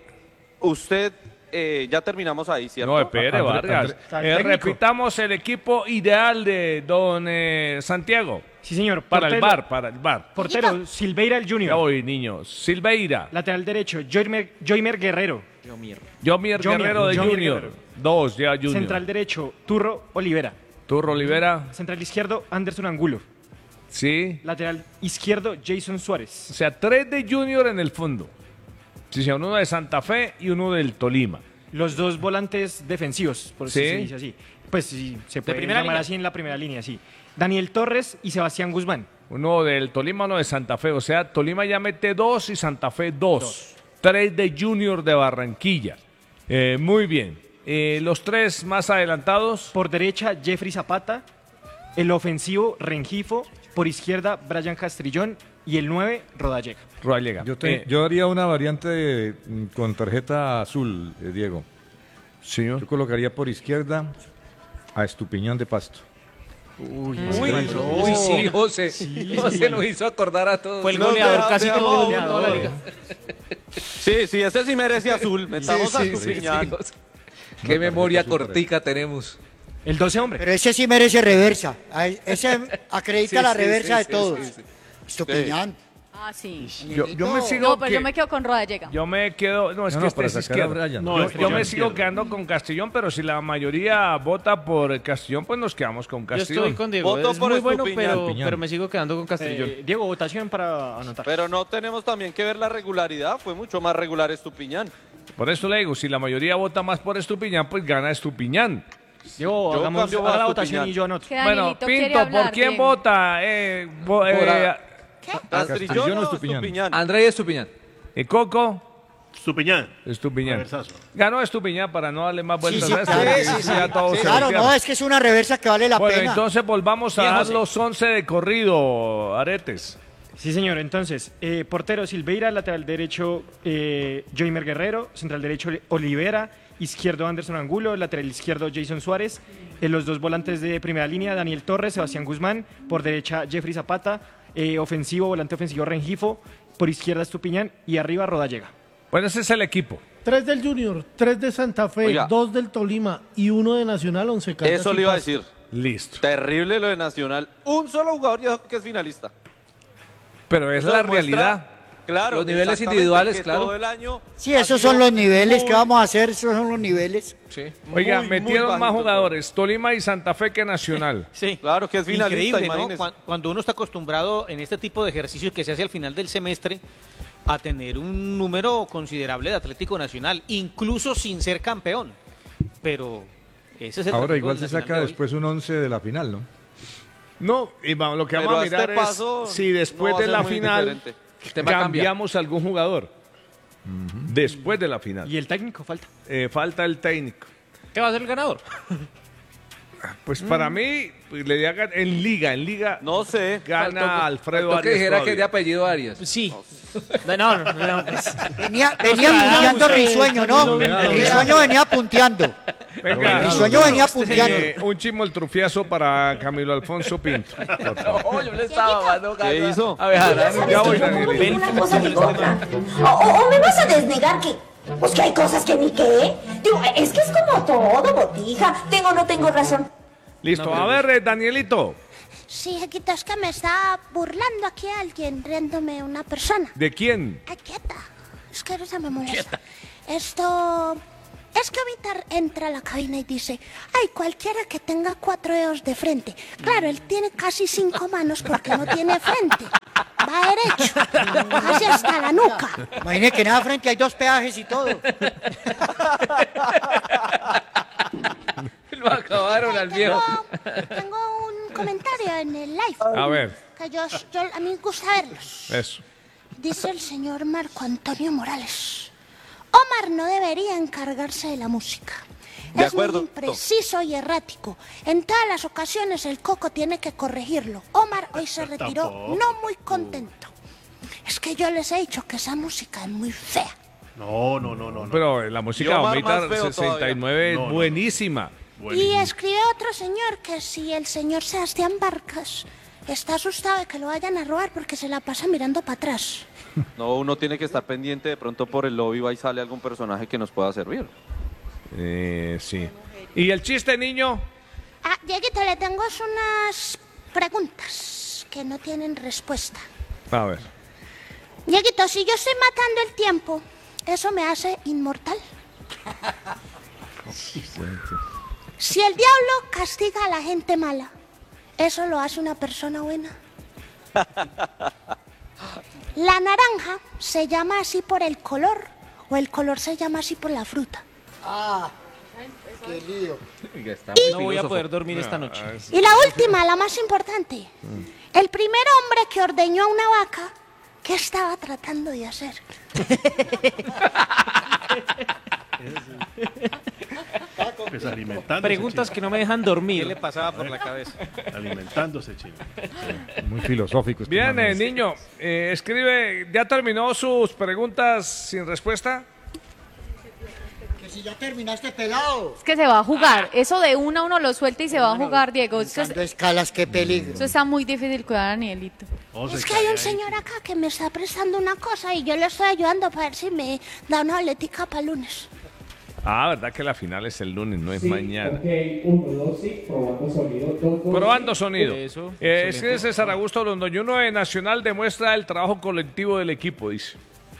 S5: usted, ya terminamos ahí, ¿cierto?
S4: No, espere, Vargas. Repitamos el equipo ideal de don Santiago.
S11: Sí, señor.
S4: Para el
S11: Portero-
S4: bar.
S11: Portero, Silveira el
S4: Ya
S11: Junior.
S4: voy, niños. Silveira.
S11: Lateral derecho, Joymer Guerrero.
S4: Jomier Guerrero de
S11: Jomier
S4: Junior.
S11: Guerrero.
S4: 2, ya Junior.
S11: Central derecho, Turro Olivera.
S4: Turro Olivera.
S11: Central izquierdo, Anderson Angulo.
S4: Sí.
S11: Lateral izquierdo, Jason Suárez.
S4: O sea, 3 de Junior en el fondo. Sí, sí, uno de Santa Fe y uno del Tolima.
S11: Los dos volantes defensivos, por
S4: Sí.
S11: si se dice así. Pues sí, se puede
S8: primera
S11: llamar
S8: línea.
S11: así en la primera línea, sí. Daniel Torres y Sebastián Guzmán.
S4: Uno del Tolima, uno de Santa Fe. O sea, Tolima ya mete 2 y Santa Fe 2. 3 de Junior de Barranquilla. Muy bien. Los 3 más adelantados.
S11: Por derecha, Jeffrey Zapata. El ofensivo, Rengifo. Por izquierda, Brian Castrillón. Y el 9, Rodallega.
S4: Rodallega.
S6: Yo haría una variante con tarjeta azul, Diego.
S4: Señor.
S6: Yo colocaría por izquierda a Estupiñán de Pasto.
S10: Uy, sí, José. José nos hizo acordar a todos.
S8: Fue el goleador, casi que
S5: no,
S8: goleador de la liga.
S5: Sí, sí, ese sí merece azul. Metamos a Estupiñán.
S10: José. Qué memoria cortica tenemos.
S11: El 12 hombre.
S2: Pero ese sí merece reversa. Ese acredita
S10: Sí,
S2: la
S10: sí,
S2: reversa
S10: sí,
S2: de todos.
S10: sí, sí.
S2: Estupiñán.
S1: Ah, sí.
S4: Yo me sigo.
S1: No, pero yo me quedo con Rodallega.
S4: Yo me quedo. No, es
S6: No,
S4: que
S6: no,
S4: este
S6: para
S4: es
S6: sacar a
S4: izquierdo.
S6: Brian.
S4: No, yo me
S11: izquierdo.
S4: sigo quedando con Castellón, pero si la mayoría vota por Castellón, pues nos quedamos con
S8: Yo
S4: Castellón.
S8: estoy con Diego.
S5: Voto
S8: Es
S5: por
S8: muy bueno,
S5: Estupiñán.
S8: pero me sigo quedando con Castrillón.
S11: Diego, votación para anotar.
S5: Pero no tenemos también que ver la regularidad. Fue mucho más regular Estupiñán.
S4: Por eso le digo, si la mayoría vota más por Estupiñán, pues gana Estupiñán.
S11: Diego,
S5: Yo
S11: hagamos
S5: cambio
S11: haga
S5: a
S11: la votación
S5: Estupiñán.
S11: y yo anoto.
S1: Que
S4: Bueno,
S1: Danielito quiere
S4: Pinto,
S1: hablar,
S4: ¿por quién
S1: Diego.
S4: vota?
S5: ¿Castrillón o Estupiñán?
S10: André Estupiñán.
S4: ¿Y Coco?
S3: Estupiñán.
S4: Estupiñán.
S3: Reversazo.
S4: Ganó Estupiñán para no darle más vueltas
S2: sí,
S4: a esto.
S2: claro.
S4: porque
S2: Sí, sí,
S4: ya todo se
S2: Claro,
S4: retira.
S2: no, es que es una reversa que vale la
S4: Bueno,
S2: pena.
S4: entonces volvamos a
S8: Bien,
S4: dar
S8: José.
S4: los 11 de corrido, Aretes.
S11: Sí, señor. Entonces, portero Silveira, lateral derecho Joymer Guerrero, central derecho Olivera, izquierdo Anderson Angulo, lateral izquierdo Jason Suárez, los dos volantes de primera línea, Daniel Torres, Sebastián Guzmán, por derecha Jeffrey Zapata, volante ofensivo Rengifo, por izquierda Estupiñán y arriba Rodallega.
S4: Bueno, ese es el equipo.
S7: 3 del Junior, 3 de Santa Fe,
S5: Oiga.
S7: 2 del Tolima y 1 de Nacional, 11 Caldas
S5: Eso
S7: y
S5: le iba a
S7: Pasto.
S5: decir.
S4: Listo.
S5: Terrible lo de Nacional. Un solo jugador ya que es finalista.
S4: Pero es
S5: Eso
S4: la
S5: demuestra,
S4: realidad.
S5: Claro.
S10: Los niveles
S5: exactamente,
S10: individuales,
S5: que
S10: claro.
S5: Todo el año
S2: Sí,
S5: ha
S2: esos
S5: sido
S2: son los niveles.
S5: muy-
S2: ¿Qué vamos a hacer? Esos son los niveles.
S10: Sí.
S4: Oiga,
S5: muy
S4: metieron más
S5: bajito
S4: jugadores, Tolima y Santa Fe que Nacional.
S8: Sí.
S5: Claro que es finalista,
S8: Increíble, ¿no?
S5: imagínese.
S8: Cuando uno está acostumbrado en este tipo de ejercicios que se hace al final del semestre a tener un número considerable de Atlético Nacional, incluso sin ser campeón. Pero ese es el
S6: Ahora
S8: Atlético
S6: igual se
S8: Nacional
S6: saca
S8: de hoy.
S6: después un 11 de la final, ¿no?
S4: No, y lo que
S5: Pero
S4: vamos a
S5: a este
S4: mirar
S5: paso
S4: es si después
S5: no va a
S4: de
S5: ser
S4: la
S5: muy
S4: final
S5: diferente.
S10: El tema cambia.
S4: cambiamos algún jugador. Después de la final.
S11: Y el técnico falta.
S4: Falta el técnico.
S8: ¿Qué va a ser el ganador?
S4: Pues para mí, pues, le diga en liga
S5: No sé.
S4: gana Alfredo
S10: Faltó que
S4: Arias.
S10: dijera que
S4: todavía.
S10: es de apellido Arias.
S8: Sí. No, pues,
S2: Venía punteando Risueño, ¿no? Risueño venía punteando.
S4: Venga,
S2: Risueño venía punteando.
S4: un chimoltrufiazo para Camilo Alfonso Pinto.
S10: No, yo le estaba dando
S5: ¿Qué hizo?
S10: A ver,
S4: Ya voy, Daniel.
S12: Una cosa ni otra. O me vas a desnegar que... Pues que hay cosas que ni qué. Digo, es que es como todo, botija. Tengo o no tengo razón.
S4: Listo, a ver, Danielito,
S12: Sí, Equito, es que me está burlando aquí alguien, riéndome una persona.
S4: ¿de quién?
S12: Ay, quieta. Es que no se me molesta.
S14: Esto... Es que ahorita entra a la cabina y dice, ay, cualquiera que tenga 4 dedos de frente. Claro, él tiene casi 5 manos porque no tiene frente. Va derecho, casi hasta la nuca.
S2: Imagínate que nada frente hay 2 peajes y todo.
S10: Lo acabaron al viejo.
S14: Tengo un comentario en el live.
S4: A ver.
S14: Que a mí me gusta verlos.
S4: Eso.
S14: Dice el señor Marco Antonio Morales. Omar no debería encargarse de la música.
S5: De
S14: Es muy
S5: acuerdo.
S14: impreciso y errático. En todas las ocasiones el Coco tiene que corregirlo. Omar hoy se retiró
S3: Tampoco.
S14: no muy contento. Es que yo les he dicho que esa música es muy fea.
S3: No.
S4: Pero la música
S5: Y
S4: de
S5: Omar
S4: Omita
S5: más feo
S4: 69
S3: todavía.
S4: es
S3: No.
S4: buenísima.
S14: Y escribe otro señor que si el señor Sebastián Vargas está asustado de que lo vayan a robar porque se la pasa mirando para atrás.
S5: No, uno tiene que estar pendiente, de pronto por el lobby va y sale algún personaje que nos pueda servir.
S4: Sí. ¿Y el chiste, niño?
S14: Ah, Dieguito, le tengo unas preguntas que no tienen respuesta.
S4: A ver.
S14: Dieguito, si yo estoy matando el tiempo, ¿eso me hace inmortal? Si el diablo castiga a la gente mala, ¿eso lo hace una persona buena? ¿La naranja se llama así por el color o el color se llama así por la fruta?
S2: Ah, qué lío.
S8: No voy a poder dormir esta noche.
S14: Y la última, la más importante. El primer hombre que ordeñó a una vaca, ¿qué estaba tratando de hacer?
S3: Pues alimentándose.
S8: Preguntas que no me dejan dormir.
S5: ¿Qué le pasaba por la cabeza?
S3: Alimentándose, chino.
S6: Muy filosófico. este
S4: Bien,
S6: man es.
S4: niño. Escribe, ¿ya terminó sus preguntas sin respuesta?
S2: Que si ya terminaste pelado.
S1: Es que se va a jugar. Eso de uno lo suelta y se va a jugar, Diego. Eso,
S2: Dando escalas, qué peligro.
S1: eso está muy difícil cuidar a Danielito.
S14: Es que hay un señor acá que me está prestando una cosa y yo le estoy ayudando para ver si me da una boletica para el lunes.
S4: Ah, verdad que la final es el lunes, no es mañana.
S15: Ok, 1, 2, sí, probando sonido.
S4: Probando sonido.
S8: Eso,
S4: Escribe César Augusto Londoño, de Nacional demuestra el trabajo colectivo del equipo, dice.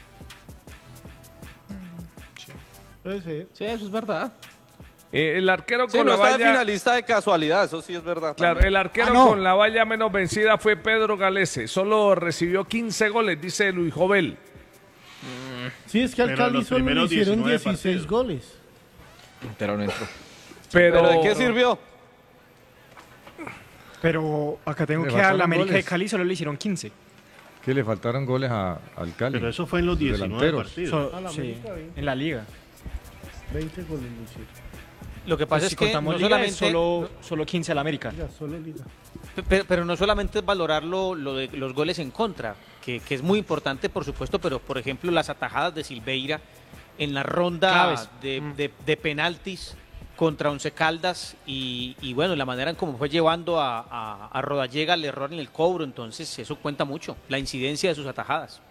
S8: Sí, eso es verdad.
S4: El arquero
S5: Sí,
S4: con
S5: no
S4: la
S5: está de
S4: valla...
S5: finalista de casualidad, eso sí es verdad.
S4: Claro,
S5: también.
S4: el arquero con la valla menos vencida fue Pedro Galese. Solo recibió 15 goles, dice Luis Jovel.
S7: Sí, es que al
S3: Pero
S7: Cali
S3: los
S7: solo le
S3: primeros
S7: hicieron
S3: 19
S7: 16
S3: partidos.
S7: goles.
S10: Pero no entró.
S5: ¿Pero de qué sirvió?
S11: Pero acá tengo
S6: Le
S11: que a
S6: faltaron
S11: la América de
S6: goles.
S11: Cali solo le hicieron 15.
S6: Que le faltaron goles al Cali.
S3: Pero eso fue en los 19
S6: delanteros.
S3: partidos.
S11: So- sí, en la liga.
S7: 20 goles le hicieron.
S8: Lo que pasa
S11: Pues
S8: es
S11: si
S8: que
S11: contamos
S8: no
S11: liga, es
S8: solamente,
S11: solo 15 a la América.
S7: Ya, solo liga.
S8: pero no solamente es valorar lo de los goles en contra, que es muy importante, por supuesto, pero por ejemplo las atajadas de Silveira en la ronda
S11: Claves.
S8: de penaltis contra Once Caldas y bueno, la manera en cómo fue llevando a Rodallega al error en el cobro, entonces eso cuenta mucho, la incidencia de sus atajadas.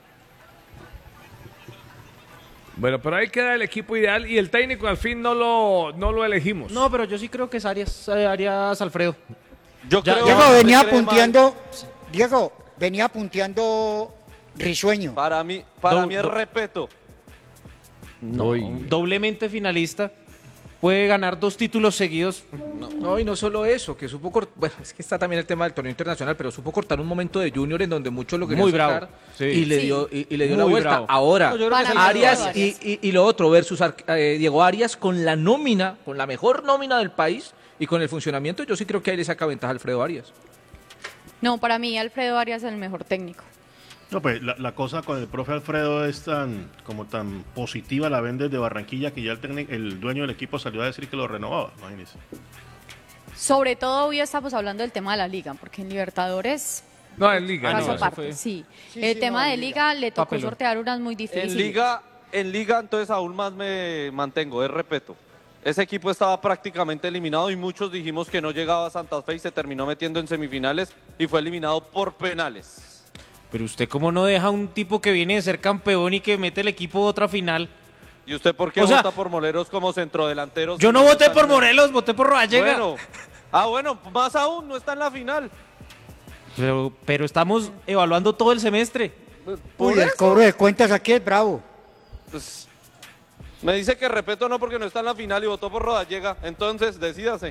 S4: Bueno, pero ahí queda el equipo ideal y el técnico al fin no lo elegimos.
S16: No, pero yo sí creo que es Arias Alfredo.
S5: Yo creo
S2: Diego
S5: que
S2: venía
S5: cree mal.
S2: punteando. Diego venía punteando risueño.
S5: Para mí es respeto.
S16: No, doblemente finalista. Puede ganar 2 títulos seguidos.
S10: No, y no solo eso, que supo cortar, bueno, es que está también el tema del torneo internacional, pero supo cortar un momento de Junior en donde muchos lo querían
S16: Muy
S10: sacar
S16: bravo.
S10: y
S16: Sí.
S10: le
S16: Sí.
S10: dio y le dio
S16: Muy
S10: la vuelta.
S16: bravo.
S10: Ahora,
S16: No, yo creo que sí.
S10: Arias
S16: Arias.
S10: y lo otro versus Diego Arias con la nómina, con la mejor nómina del país y con el funcionamiento, yo sí creo que ahí le saca ventaja a Alfredo Arias.
S1: No, para mí Alfredo Arias es el mejor técnico.
S3: No, pues la cosa con el profe Alfredo es tan positiva, la ven desde Barranquilla, que ya el dueño del equipo salió a decir que lo renovaba, imagínense.
S1: Sobre todo hoy estamos hablando del tema de la liga, porque en Libertadores
S4: No, en Liga.
S1: caso
S4: no.
S1: aparte, sí. El tema de liga le tocó
S5: Papelón.
S1: sortear unas muy difíciles.
S5: En liga entonces aún más me mantengo, es respeto. Ese equipo estaba prácticamente eliminado y muchos dijimos que no llegaba a Santa Fe y se terminó metiendo en semifinales y fue eliminado por penales.
S16: Pero usted cómo no deja a un tipo que viene de ser campeón y que mete el equipo a otra final.
S5: ¿Y usted por qué
S16: O sea,
S5: vota por Morelos como centrodelanteros?
S16: Yo no voté por Morelos, voté por Rodallega.
S5: Bueno, más aún, no está en la final.
S16: Pero estamos evaluando todo el semestre.
S2: Uy, el cobro de cuentas aquí es bravo.
S5: Pues, Me dice que Repeto no porque no está en la final y votó por Rodallega. Entonces, decídase.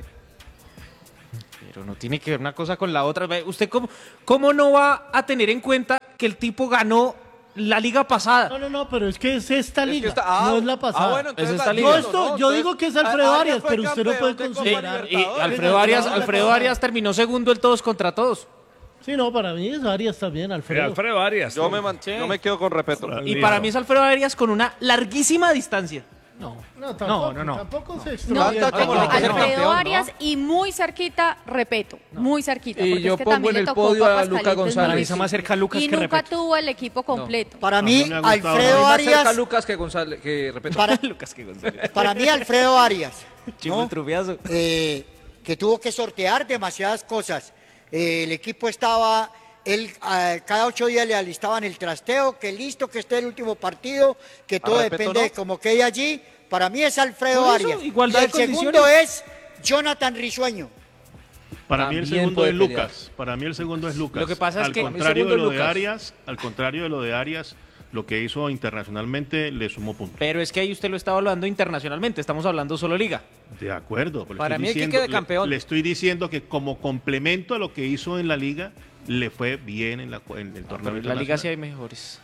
S16: Pero no tiene que ver una cosa con la otra. ¿Usted cómo no va a tener en cuenta que el tipo ganó la liga pasada?
S7: No, pero es que es esta liga,
S5: no
S7: es la pasada.
S5: bueno, entonces
S16: Es esta
S5: la
S16: liga.
S5: liga.
S7: Yo digo que es Alfredo Arias,
S5: fue
S7: pero usted no puede
S5: campeón de
S7: considerar.
S5: Copa
S16: Y
S5: Libertadores.
S16: Alfredo Arias terminó segundo el todos contra todos.
S7: Sí, no, para mí es Arias también, Alfredo.
S4: Alfredo Arias.
S5: Yo me quedo con Repeto.
S16: Y para mí es Alfredo Arias con una larguísima distancia.
S7: No,
S11: No.
S7: tampoco se
S1: No,
S7: extraña.
S5: Tanta como la que
S1: Alfredo
S5: campeón, ¿no?
S1: Arias y muy cerquita, Repeto, muy cerquita.
S10: Y
S1: porque
S10: yo
S1: es que
S10: pongo
S1: también
S10: en
S1: le
S10: el
S1: tocó
S10: podio a
S1: Papas
S10: Lucas
S1: Calientes
S10: González.
S1: muy
S11: Para mí está más cerca Lucas
S1: y
S11: que
S1: nunca
S11: Repeto.
S1: tuvo el equipo completo.
S2: Para mí,
S3: me ha gustado.
S2: Alfredo
S10: Más cerca
S2: Arias,
S10: Lucas que González, que repito.
S2: para mí Alfredo Arias,
S16: Chivo el trufiazo.
S2: que tuvo que sortear demasiadas cosas. El equipo estaba, cada 8 días le alistaban el trasteo, que listo, que esté el último partido, que todo
S5: Repeto,
S2: depende
S5: ¿no?
S2: de cómo quede allí. Para mí es Alfredo
S16: Por eso,
S2: Arias.
S16: igualdad
S2: Y
S16: de
S2: el segundo
S16: condiciones.
S2: es Jonathan Risueño.
S3: Para mí el
S10: También
S3: segundo
S10: puede
S3: es
S10: pelear.
S3: Lucas. Para mí el segundo es Lucas.
S16: Lo que pasa es
S3: al
S16: que-
S3: contrario
S10: mi segundo
S3: de lo
S10: es
S3: de
S10: Lucas.
S3: Arias, al contrario de lo de Arias, lo que hizo internacionalmente le sumó puntos.
S16: Pero es que ahí usted lo estaba hablando internacionalmente, estamos hablando solo liga.
S3: De acuerdo. pero le
S16: Para
S3: estoy
S16: mí el que
S3: diciendo-
S16: quede campeón.
S3: Le estoy diciendo que como complemento a lo que hizo en la liga, le fue bien en el torneo
S16: Pero en la
S3: internacional.
S16: liga sí hay mejores.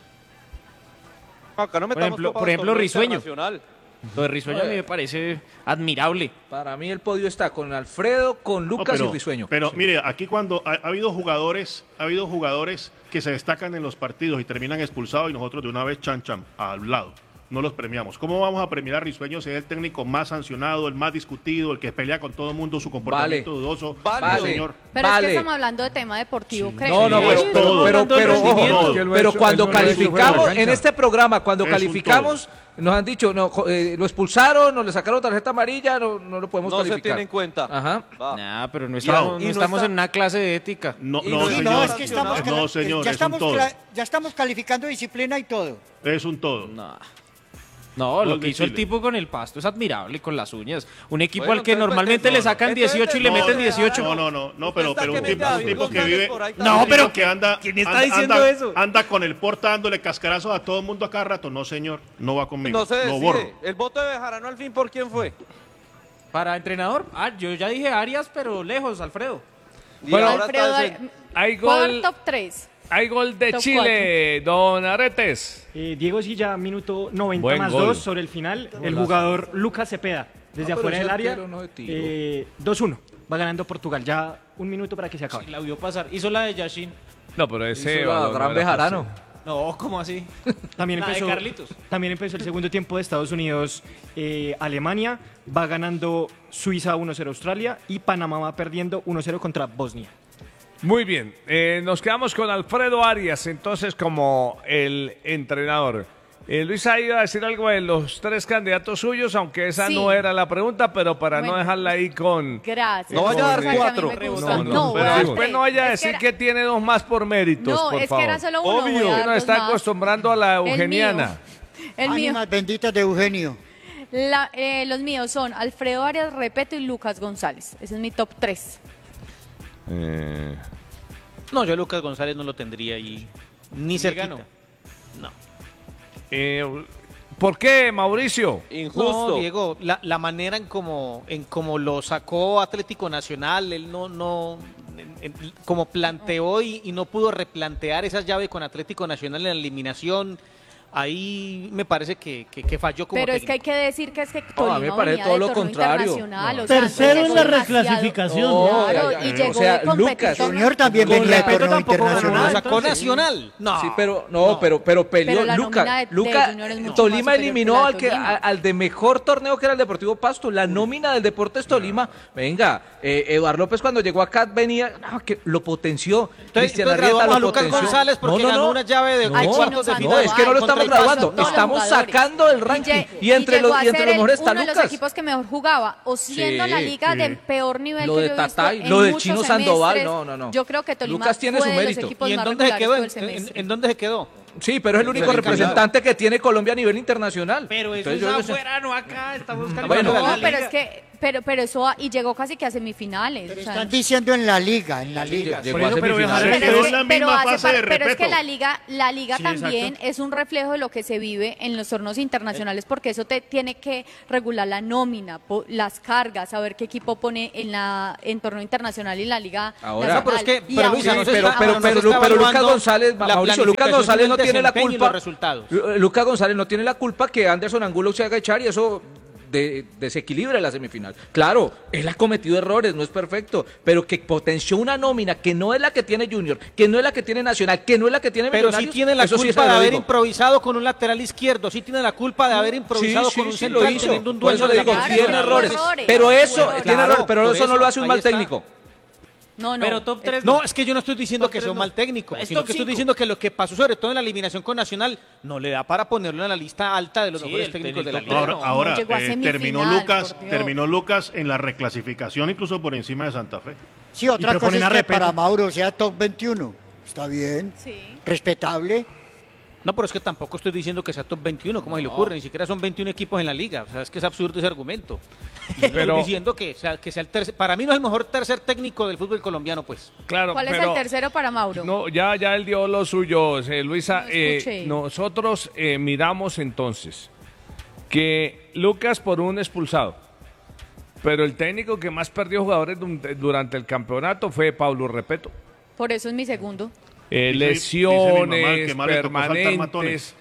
S5: Acá no metamos
S16: ejemplo-
S5: Copa
S16: por ejemplo,
S5: Torneo
S16: Risueño.
S5: Internacional.
S16: Lo de Risueño a mí me parece admirable.
S10: Para mí el podio está con Alfredo, con
S3: No,
S10: Lucas
S3: pero,
S10: y Risueño.
S3: Pero mire, aquí cuando ha habido jugadores que se destacan en los partidos y terminan expulsados y nosotros de una vez chan al lado. No los premiamos. ¿Cómo vamos a premiar a Risueño si es el técnico más sancionado, el más discutido, el que pelea con todo el mundo, su comportamiento dudoso?
S5: Vale.
S3: No, señor.
S1: Pero es
S10: Vale.
S1: que estamos hablando de tema deportivo, creo.
S10: No, no,
S3: Sí,
S10: pero,
S3: es todo.
S10: pero,
S16: Hablando del
S10: pero, ojo,
S16: rendimiento.
S3: Que
S10: pero cuando
S4: él lo ha hecho fuera de la
S10: calificamos,
S4: cancha.
S10: en este programa, cuando
S3: Es un
S10: calificamos, nos han dicho, no, lo expulsaron, no le sacaron tarjeta amarilla, no lo podemos
S5: No se
S10: calificar.
S5: tiene en cuenta.
S10: Ajá.
S5: Va.
S16: Nah, pero no
S5: Y
S16: estamos,
S5: no
S16: no estamos
S5: está-
S16: en una clase de ética.
S3: No,
S5: Y
S3: no,
S5: no,
S2: Sí,
S3: señor.
S2: no, es que estamos,
S3: No, señor,
S2: ya
S3: es un todo.
S2: ya estamos calificando disciplina y todo.
S3: Es un todo.
S16: No, lo
S3: Gol
S16: que
S3: de
S16: hizo el
S3: Chile.
S16: tipo con el Pasto es admirable, con las uñas. Un equipo
S5: Bueno,
S16: al que
S5: entonces,
S16: normalmente le sacan
S5: entonces,
S16: 18 y le
S5: no,
S16: meten
S5: no,
S16: 18.
S3: No, pero
S5: Está que
S3: un
S5: mete a David
S3: tipo que
S5: González
S3: vive.
S5: por ahí
S16: No,
S5: también.
S16: pero
S3: que anda.
S16: ¿quién está
S3: anda-
S16: diciendo
S3: anda-
S16: eso?
S3: Anda con el porta dándole cascarazos a todo el mundo a cada rato. No, señor, no va conmigo.
S5: No se
S3: lo
S5: decide.
S3: borro.
S5: El voto de Bejarano al fin, ¿por quién fue?
S16: Para entrenador, yo ya dije Arias, pero lejos, Alfredo.
S5: Y
S4: Bueno,
S5: ahora
S1: Alfredo
S5: está
S1: Arias,
S4: Hay
S1: ¿puedo dar
S4: gol,
S1: top 3?
S4: hay gol de
S1: Top
S4: Chile, don Aretes.
S11: Diego Silla, minuto 90
S4: Buen
S11: más
S4: gol.
S11: 2 sobre el final. El jugador Lucas Cepeda, desde
S10: No, pero
S11: afuera
S10: ese
S11: del área.
S10: arquero no de tiro.
S11: 2-1. Va ganando Portugal. Ya un minuto para que se acabe.
S16: La vio pasar. Hizo la de Yashin.
S4: No, pero ese
S10: Hizo la
S4: balón no
S10: gran
S4: era
S10: Bejarano.
S4: posible.
S16: No, ¿cómo así?
S11: También
S16: La de
S11: empezó,
S16: Carlitos.
S11: también empezó el segundo tiempo de Estados Unidos, Alemania. Va ganando Suiza 1-0 Australia y Panamá va perdiendo 1-0 contra Bosnia.
S4: Muy bien, nos quedamos con Alfredo Arias, entonces como el entrenador. Luis ha ido a decir algo de los 3 candidatos suyos, aunque esa
S1: Sí.
S4: no era la pregunta, pero para no
S1: Bueno.
S4: dejarla ahí con...
S1: Gracias.
S5: No vaya a dar
S1: Esa que mí
S5: 4.
S1: me gusta.
S4: No,
S1: No, voy a
S4: pero
S1: dar
S4: después
S1: 3.
S4: no vaya a
S1: Es que
S4: decir que tiene 2 más por méritos,
S1: No,
S4: por
S1: es
S4: favor.
S1: que era solo uno.
S5: Obvio.
S1: Voy a dar
S4: Uno
S1: 2
S4: está
S1: más.
S4: acostumbrando a la
S1: El mío.
S4: eugeniana.
S1: El mío.
S2: Ánimas benditas de Eugenio.
S1: Los míos son Alfredo Arias, Repeto y Lucas González. Ese es mi top 3.
S8: No, yo a Lucas González no lo tendría ahí ni cerquita.
S16: no.
S4: ¿Por qué, Mauricio?
S5: Injusto.
S8: No, Diego, la manera en como lo sacó Atlético Nacional, él como planteó y no pudo replantear esa llave con Atlético Nacional en la eliminación, ahí me parece que falló como
S1: Pero es que hay
S8: técnico.
S1: que decir que es que
S10: a mí
S1: Tolima
S10: me parece
S1: venía
S10: todo
S1: de
S10: lo
S1: torneo
S10: contrario.
S1: internacional,
S10: No.
S1: o sea,
S7: Tercero en
S1: llegó
S7: la
S1: demasiado-
S7: reclasificación.
S10: No,
S1: Claro,
S10: ya,
S1: y
S10: ya,
S1: llegó
S10: o sea,
S1: de competir
S10: Lucas,
S1: con-
S2: Junior también
S11: Con
S2: venía de
S11: Repeto
S2: torneo
S11: tampoco ganó nada,
S8: ¿Lo
S2: internacional.
S8: sacó Nacional? No.
S10: Sí, pero pero peleó
S1: Pero la
S10: Luca.
S1: nómina de
S10: Luca
S1: Junior es mucho más
S10: Tolima
S1: superior
S10: eliminó
S1: que la
S10: al
S1: de
S10: que
S1: Tolima.
S10: al de mejor torneo que era el Deportivo Pasto, la nómina del Deportes Tolima. Venga, Eduardo López cuando llegó acá venía, que lo potenció. Cristian
S8: Entonces
S10: Arrieta
S8: graduamos a
S10: lo
S8: Lucas
S10: potenció.
S8: González porque ganó una llave de
S1: Ay,
S8: cuartos de
S1: Chino
S8: final.
S10: No, es que no lo estamos
S1: Contra el
S10: graduando,
S1: Paso, todos
S10: estamos
S1: los jugadores.
S10: sacando el ranking y entre
S1: llegó
S10: los
S1: a
S10: y entre
S1: ser
S10: los mejores está
S1: uno de los
S10: Lucas.
S1: equipos que mejor jugaba, o siendo
S10: Sí,
S1: la liga
S10: sí.
S1: de peor nivel
S10: Lo
S1: que
S10: de
S1: yo he visto
S10: Tatay,
S1: en
S10: lo del
S1: muchos
S10: Chino Sandoval,
S1: semestres.
S10: no.
S1: Yo creo que Tolima
S10: Lucas tiene
S1: fue
S10: su
S1: de los
S10: mérito.
S1: equipos
S8: ¿Y en
S1: más
S8: dónde se quedó?
S1: regulares todo el semestre.
S8: ¿En dónde se quedó?
S10: Sí, pero es el único representante que tiene Colombia a nivel internacional.
S16: Pero eso
S10: Entonces,
S16: es
S10: yo-
S16: afuera, no acá. Estamos
S10: Bueno,
S16: calculando
S1: No,
S16: la
S1: pero
S16: liga.
S1: es que pero eso, y llegó casi que a semifinales. o sea,
S2: Están diciendo en la liga.
S3: Pero es la misma
S1: pero
S3: fase de
S1: pero es que
S3: respeto.
S1: la liga
S3: Sí,
S1: también
S3: exacto.
S1: es un reflejo de lo que se vive en los torneos internacionales, porque eso te tiene que regular la nómina, las cargas, saber qué equipo pone en torneo internacional y la liga
S10: Ahora,
S1: nacional.
S10: pero es que,
S1: Y
S10: pero,
S1: aún
S10: Luisa,
S1: así-
S10: no sé, pero Lucas González, Mauricio, Lucas González no tiene la culpa. Lucas González no tiene la culpa que Anderson Angulo se haga echar y eso desequilibra la semifinal. Claro, él ha cometido errores, no es perfecto, pero que potenció una nómina que no es la que tiene Junior, que no es la que tiene Nacional, que no es la que tiene
S8: Pero sí
S10: Millonarios.
S8: tiene la
S10: eso sí
S8: culpa
S10: se
S8: de
S10: lo
S8: haber
S10: digo.
S8: improvisado con un lateral izquierdo, sí tiene la culpa de haber improvisado con un
S10: lo
S8: central
S10: hizo.
S8: teniendo un
S10: Por
S8: dueño
S10: eso le
S8: de la
S10: digo,
S8: cancha.
S10: tiene errores. Pero eso, tiene errores, pero eso no lo hace un
S8: ahí
S10: mal
S8: está.
S10: técnico.
S1: No,
S8: Pero top 3 no, es que yo no estoy diciendo que sea un mal técnico,
S16: Es
S8: sino
S16: top
S8: que estoy
S16: 5.
S8: diciendo que lo que pasó sobre todo en la eliminación con Nacional no le da para ponerlo en la lista alta de los mejores técnicos de la liga.
S3: Ahora,
S1: llegó a
S3: terminó
S1: semifinal,
S3: Lucas,
S1: por Dios.
S3: terminó Lucas en la reclasificación incluso por encima de Santa Fe.
S2: Sí, otra cosa es que para Mauro sea top 21. Está bien. Respetable.
S8: No, pero es que tampoco estoy diciendo que sea top 21, ¿cómo se le ocurre? Ni siquiera son 21 equipos en la liga. O sea, es que es absurdo ese argumento.
S4: Pero-
S8: Estoy diciendo que sea el tercer. Para mí no es el mejor tercer técnico del fútbol colombiano, pues.
S4: Claro,
S1: ¿Cuál es
S4: pero-
S1: el tercero para Mauro?
S4: No, ya él dio lo suyo, Luisa.
S1: No escuché.
S4: Nosotros miramos entonces que Lucas por un expulsado, pero el técnico que más perdió jugadores durante el campeonato fue Pablo Repeto.
S1: Por eso es mi segundo.
S3: Dice mi mamá que
S4: Lesiones
S3: más le tocó saltar
S4: permanentes.
S3: matones.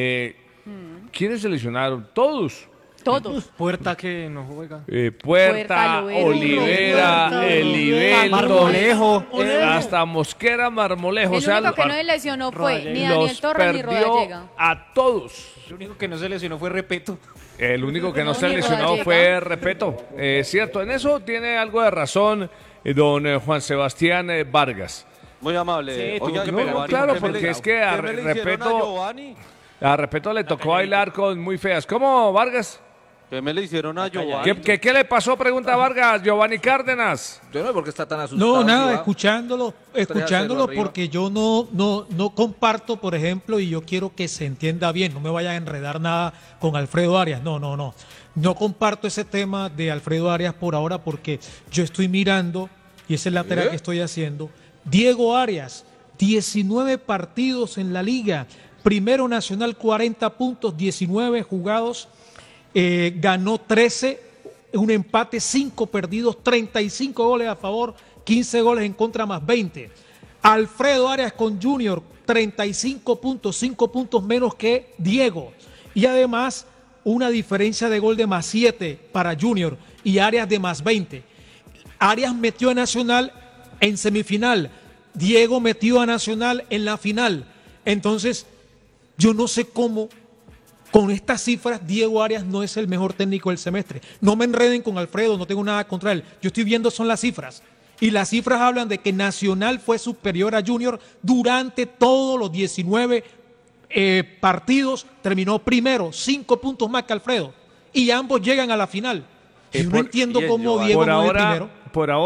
S4: ¿Quiénes se lesionaron? Todos.
S1: Todos.
S11: Puerta que no juega.
S4: Puerta,
S1: Loero,
S4: Olivera,
S1: Puerta,
S4: Elivelto,
S11: Marmolejo.
S4: hasta Mosquera, Marmolejo.
S1: El
S4: o sea,
S1: único que no se lesionó fue ni Daniel
S4: los
S1: Torres ni
S4: perdió
S1: Rodallega.
S4: a todos.
S16: El único que no se lesionó fue Repeto.
S4: El único que no
S1: No,
S4: se
S1: ni
S4: lesionó
S1: Rodallega.
S4: fue Repeto. Cierto, en eso tiene algo de razón don Juan Sebastián Vargas.
S5: Muy amable.
S16: Sí, tuvo
S5: Oiga,
S16: que
S4: No,
S16: pegar.
S5: Giovanni,
S4: claro,
S5: ¿qué me
S4: porque
S5: le-
S4: es que a
S5: qué me le hicieron
S4: Repeto-
S5: a Giovanni?
S4: A Repeto le tocó bailar con muy feas. ¿Cómo, Vargas?
S5: ¿Qué me le hicieron a Giovanni?
S4: ¿Qué le pasó? Pregunta Vargas, Giovanni Cárdenas.
S10: Yo no sé por qué está tan asustado.
S9: No, nada,
S10: Giovanni.
S9: escuchándolo
S10: arriba.
S9: porque yo no comparto, por ejemplo, y yo quiero que se entienda bien, no me vaya a enredar nada con Alfredo Arias, no. No comparto ese tema de Alfredo Arias por ahora porque yo estoy mirando, y esa es la tarea que estoy haciendo, Diego Arias, 19 partidos en la liga, primero nacional 40 puntos, 19 jugados, ganó 13, un empate, 5 perdidos, 35 goles a favor, 15 goles en contra más 20. Alfredo Arias con Junior, 35 puntos, 5 puntos menos que Diego. Y además una diferencia de gol de más 7 para Junior y Arias de más 20. Arias metió a Nacional en semifinal, Diego metió a Nacional en la final. Entonces, yo no sé cómo con estas cifras Diego Arias no es el mejor técnico del semestre. No me enreden con Alfredo, no tengo nada contra él. Yo estoy viendo son las cifras. Y las cifras hablan de que Nacional fue superior a Junior durante todos los 19 partidos. Terminó primero, 5 puntos más que Alfredo. Y ambos llegan a la final. Yo no entiendo
S5: bien,
S9: cómo
S5: Giovanni.
S9: Diego
S4: Por
S9: no es
S4: ahora,
S9: primero.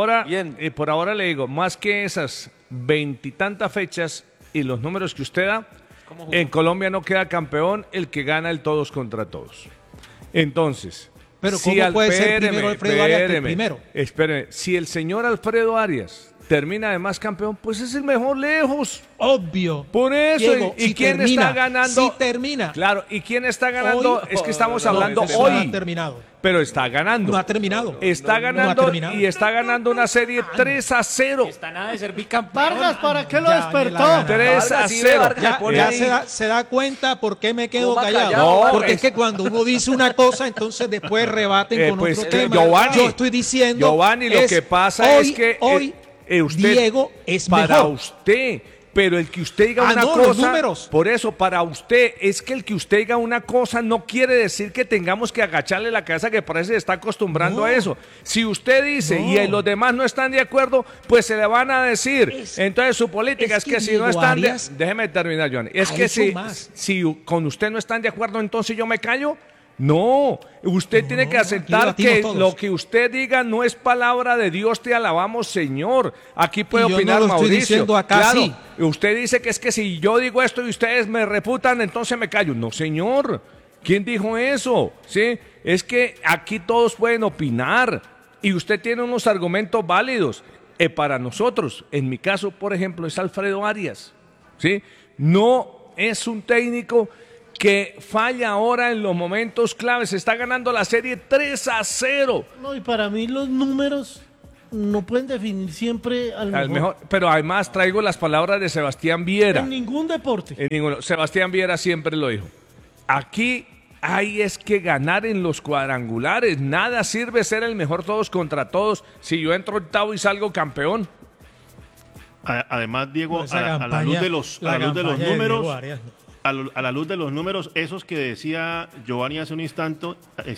S4: por ahora le digo, más que esas 20 y tantas fechas y los números que usted da, en Colombia no queda campeón el que gana el todos contra todos. Entonces,
S9: Pero ¿cómo puede ser primero Alfredo Arias que el primero?
S4: Espéreme, si el señor Alfredo Arias termina además campeón, pues es el mejor lejos.
S9: Obvio.
S4: Por eso,
S9: Diego,
S4: ¿y
S9: si
S4: quién
S9: termina,
S4: está ganando?
S9: si termina.
S4: Claro, ¿y quién está ganando?
S9: Hoy-
S4: Es que estamos
S9: No,
S4: hablando
S9: no
S4: hoy.
S9: ha terminado.
S4: Pero está ganando.
S9: No ha terminado.
S4: Está
S9: No ha
S4: ganando
S9: terminado.
S4: y está ganando una serie 3-0.
S16: Está nada de ser bicampeón.
S7: Vargas, ¿para qué lo
S9: Ya,
S7: despertó?
S9: ni la gana.
S4: 3-0.
S9: Ya se da cuenta por qué me quedo
S10: Coma
S9: callado.
S10: callado,
S9: Porque
S4: Vargas.
S9: es que cuando uno dice una cosa, entonces después rebaten con
S4: Pues,
S9: otro tema.
S4: Giovanni,
S9: Yo estoy diciendo.
S4: Giovanni, lo que pasa es que
S9: hoy
S4: usted,
S9: Diego es
S4: para
S9: mejor.
S4: usted, pero el que usted diga una
S9: no, los
S4: cosa,
S9: números.
S4: por eso, para usted, es que el que usted diga una cosa no quiere decir que tengamos que agacharle la cabeza, que parece que se está acostumbrando
S9: No.
S4: a eso. Si usted dice
S9: No.
S4: y los demás no están de acuerdo, pues se le van a decir. Entonces su política es
S9: es
S4: que,
S9: que
S4: si no
S9: Diego
S4: están de,
S9: Arias
S4: déjeme terminar, Johnny. Es
S9: ha
S4: que
S9: hecho
S4: si,
S9: más.
S4: si con usted no están de acuerdo, entonces yo me callo. No, usted tiene que
S9: aquí
S4: aceptar
S9: debatimos
S4: que
S9: todos.
S4: lo que usted diga no es palabra de Dios, te alabamos, Señor. Aquí puede
S9: Y yo
S4: opinar
S9: no lo estoy
S4: Mauricio.
S9: diciendo acá,
S4: Claro,
S9: sí.
S4: usted dice que es que si yo digo esto y ustedes me refutan, entonces me callo. No, señor. ¿Quién dijo eso? ¿Sí? Es que aquí todos pueden opinar y usted tiene unos argumentos válidos. Para nosotros, en mi caso, por ejemplo, es Alfredo Arias. ¿Sí? No es un técnico que falla ahora en los momentos claves. Está ganando la serie 3-0.
S7: No, y para mí los números no pueden definir siempre al mejor.
S4: Pero además traigo las palabras de Sebastián Viera.
S7: En ningún deporte.
S4: En ninguno. Sebastián Viera siempre lo dijo. Aquí hay es que ganar en los cuadrangulares. Nada sirve ser el mejor todos contra todos si yo entro octavo y salgo campeón.
S3: Además, Diego, a la luz de los números, a la luz de los números, esos que decía Giovanni hace un instante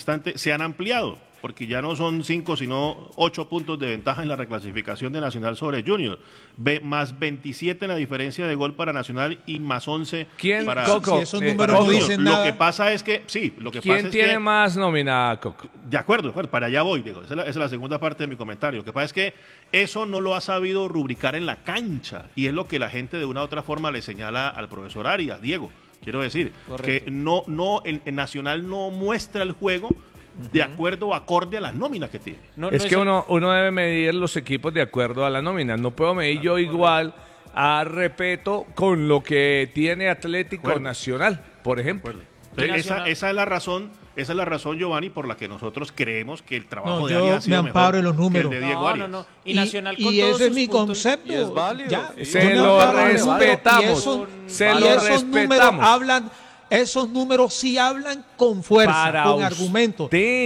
S3: se han ampliado, porque ya no son 5, sino 8 puntos de ventaja en la reclasificación de Nacional sobre Junior. Más 27 en la diferencia de gol para Nacional y más 11 para
S4: Coco?
S3: Si
S4: esos números no dicen nada.
S3: Lo que pasa es que,
S4: ¿Quién tiene más nómina, Coco?
S3: De acuerdo, para allá voy, Diego. Esa es la segunda parte de mi comentario. Lo que pasa es que eso no lo ha sabido rubricar en la cancha, y es lo que la gente de una u otra forma le señala al profesor Arias, Diego. Quiero decir, correcto, que el Nacional no muestra el juego de acuerdo o acorde a las nóminas que tiene.
S4: Uno debe medir los equipos de acuerdo a la nómina. No puedo medir yo igual a Repeto con lo que tiene Atlético Nacional, por ejemplo.
S3: Esa es la razón, Giovanni, por la que nosotros creemos que el trabajo de Arias ha sido
S9: me amparo en los números.
S3: que el de Diego Arias.
S16: Y Nacional con
S9: y
S16: todos
S9: ese es
S16: sus
S9: mi
S16: puntos,
S9: concepto.
S5: Y es válido.
S9: Ya,
S4: se lo respetamos.
S9: Esos números hablan. Esos números sí hablan con fuerza, con argumentos.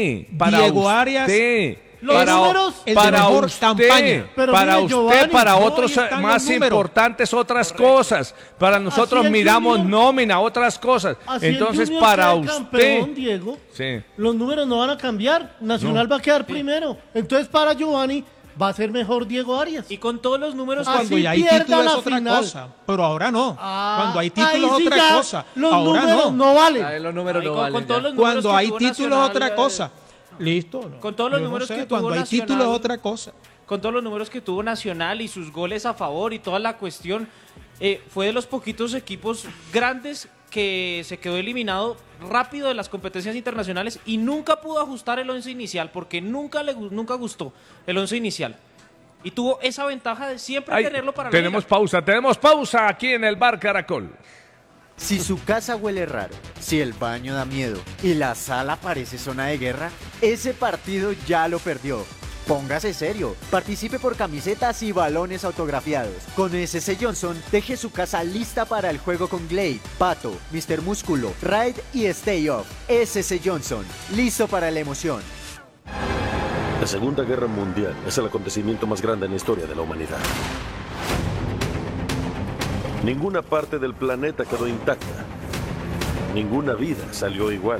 S9: Diego Arias,
S7: los números
S4: para
S7: mejor
S4: usted,
S7: campaña. Pero
S4: para
S7: mire,
S4: usted,
S7: Giovanni,
S4: para otros más importantes otras cosas. Para nosotros miramos Junior, nómina, otras cosas. Entonces, para usted,
S7: campeón, Diego, los números no van a cambiar. Nacional va a quedar primero. Entonces, para Giovanni, va a ser mejor Diego Arias.
S16: Y con todos los números,
S9: cuando ya hay título es otra cosa. Pero ahora no. Cuando hay título es otra cosa.
S7: Los
S9: ahora
S7: números no valen.
S10: Los números no valen.
S9: Cuando hay título es otra cosa. Listo. No.
S16: Con todos los números que tuvo
S9: cuando hay
S16: Nacional,
S9: título es otra cosa.
S16: Con todos los números que tuvo Nacional y sus goles a favor y toda la cuestión, fue de los poquitos equipos grandes que se quedó eliminado rápido de las competencias internacionales y nunca pudo ajustar el once inicial porque nunca gustó el once inicial. Y tuvo esa ventaja de siempre tenerlo para la liga.
S4: Tenemos pausa aquí en el Bar Caracol.
S17: Si su casa huele raro, si el baño da miedo y la sala parece zona de guerra, ese partido ya lo perdió. Póngase serio, participe por camisetas y balones autografiados. Con SS Johnson, deje su casa lista para el juego con Glade, Pato, Mr. Músculo, Raid y Stay Off. SS Johnson, listo para la emoción.
S18: La Segunda Guerra Mundial es el acontecimiento más grande en la historia de la humanidad. Ninguna parte del planeta quedó intacta. Ninguna vida salió igual.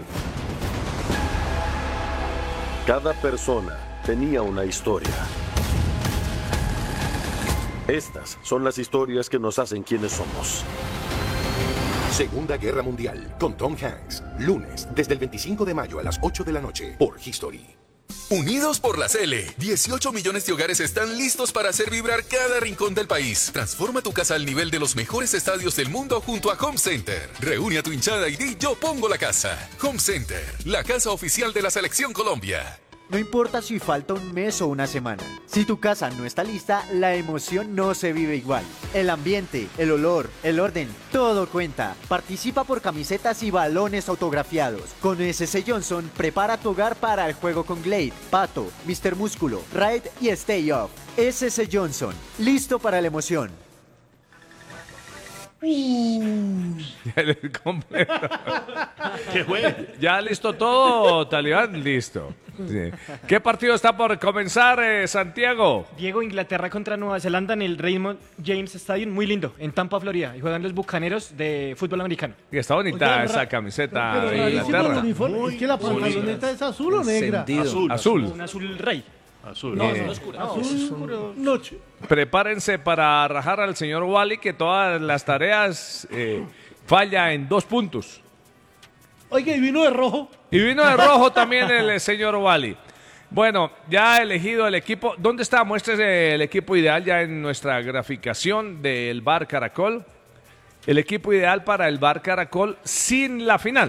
S18: Cada persona tenía una historia. Estas son las historias que nos hacen quienes somos.
S19: Segunda Guerra Mundial, con Tom Hanks. Lunes, desde el 25 de mayo a las 8 de la noche, por History.
S20: Unidos por la Cele, 18 millones de hogares están listos para hacer vibrar cada rincón del país. Transforma tu casa al nivel de los mejores estadios del mundo junto a Home Center. Reúne a tu hinchada y di yo pongo la casa. Home Center, la casa oficial de la Selección Colombia.
S17: No importa si falta un mes o una semana. Si tu casa no está lista, la emoción no se vive igual. El ambiente, el olor, el orden, todo cuenta. Participa por camisetas y balones autografiados. Con SS Johnson, prepara tu hogar para el juego con Glade, Pato, Mr. Músculo, Raid y Stay Off. SS Johnson, listo para la emoción.
S4: Completo. ¿Ya listo todo, Talibán? Listo. Sí. ¿Qué partido está por comenzar, Santiago?
S11: Diego, Inglaterra contra Nueva Zelanda en el Raymond James Stadium, muy lindo, en Tampa, Florida. Y juegan los Bucaneros de fútbol americano.
S4: Y está bonita esa camiseta de Inglaterra.
S7: Es que la pantaloneta es azul o negra.
S4: Azul.
S11: Un azul rey.
S3: Azul.
S11: No, azul oscura.
S7: Azul oscuro, noche.
S4: Prepárense para rajar al señor Wally, que todas las tareas falla en 2 puntos.
S7: Oiga, y vino de rojo.
S4: Y vino de rojo también el señor Wally. Bueno, ya ha elegido el equipo. ¿Dónde está? Muéstrese el equipo ideal ya en nuestra graficación del Bar Caracol. El equipo ideal para el Bar Caracol sin la final.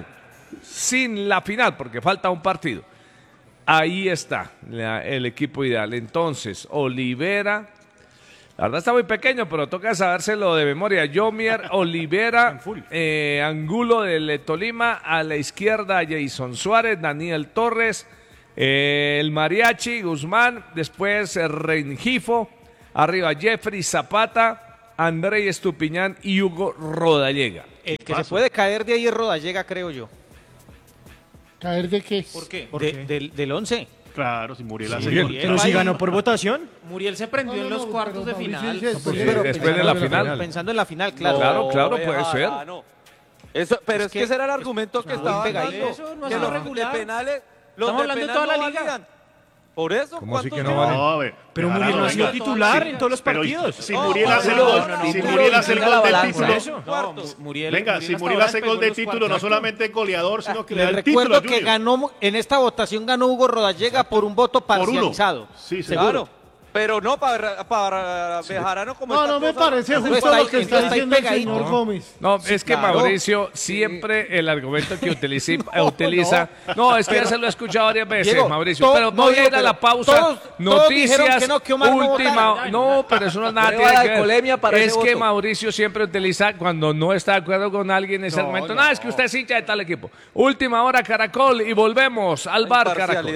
S4: sin la final, porque falta un partido. Ahí está el equipo ideal. Entonces, Olivera, la verdad está muy pequeño, pero toca sabérselo de memoria. Yomier, Olivera, Angulo del Tolima, a la izquierda Jason Suárez, Daniel Torres, el Mariachi, Guzmán, después Rengifo, arriba Jeffrey Zapata, André Estupiñán y Hugo Rodallega.
S8: El que se puede caer de ahí es Rodallega, creo yo.
S7: ¿Caer de qué?
S8: ¿Por qué? Del 11.
S3: Claro, si Muriel hace
S11: Pero si ganó por votación.
S16: Muriel se prendió en los cuartos de final.
S4: Después de la final.
S8: Pensando en la final, claro.
S4: Claro, puede ser.
S5: Eso, pero es que ese era el argumento que estaba dando.
S16: Eso no
S5: Que
S16: es
S5: los
S16: regular.
S5: de penales,
S16: Estamos hablando de toda la liga.
S5: Por eso,
S6: ¿Cómo así
S5: ¿cuántos
S6: que no
S5: llevan?
S6: vale?
S11: Pero Muriel no ha sido titular en todos los partidos.
S3: Si Muriel hace el gol, si Muriel hace el gol del título.
S16: Venga,
S3: si Muriel hace el gol del título, no solamente es goleador, sino que le da
S8: Les
S3: el título.
S8: recuerdo que ganó, en esta votación ganó Hugo Rodallega por un voto parcializado.
S3: Sí,
S5: claro. Pero no para Bejarano como
S7: No me parece justo lo que está diciendo el señor Gómez.
S4: No, es que Mauricio siempre el argumento que utiliza. No, es que ya se lo he escuchado varias veces,
S8: Diego,
S4: Mauricio. Pero voy a ir a la pausa. Noticias.
S8: Última.
S4: No, pero eso no es nada tiene que ver. Es que Mauricio siempre utiliza cuando no está de acuerdo con alguien en ese momento. No, es que usted es hincha de tal equipo. Última hora, Caracol, y volvemos al bar Caracol.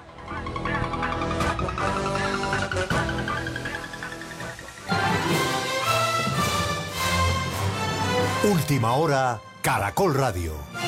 S2: Última hora, Caracol Radio.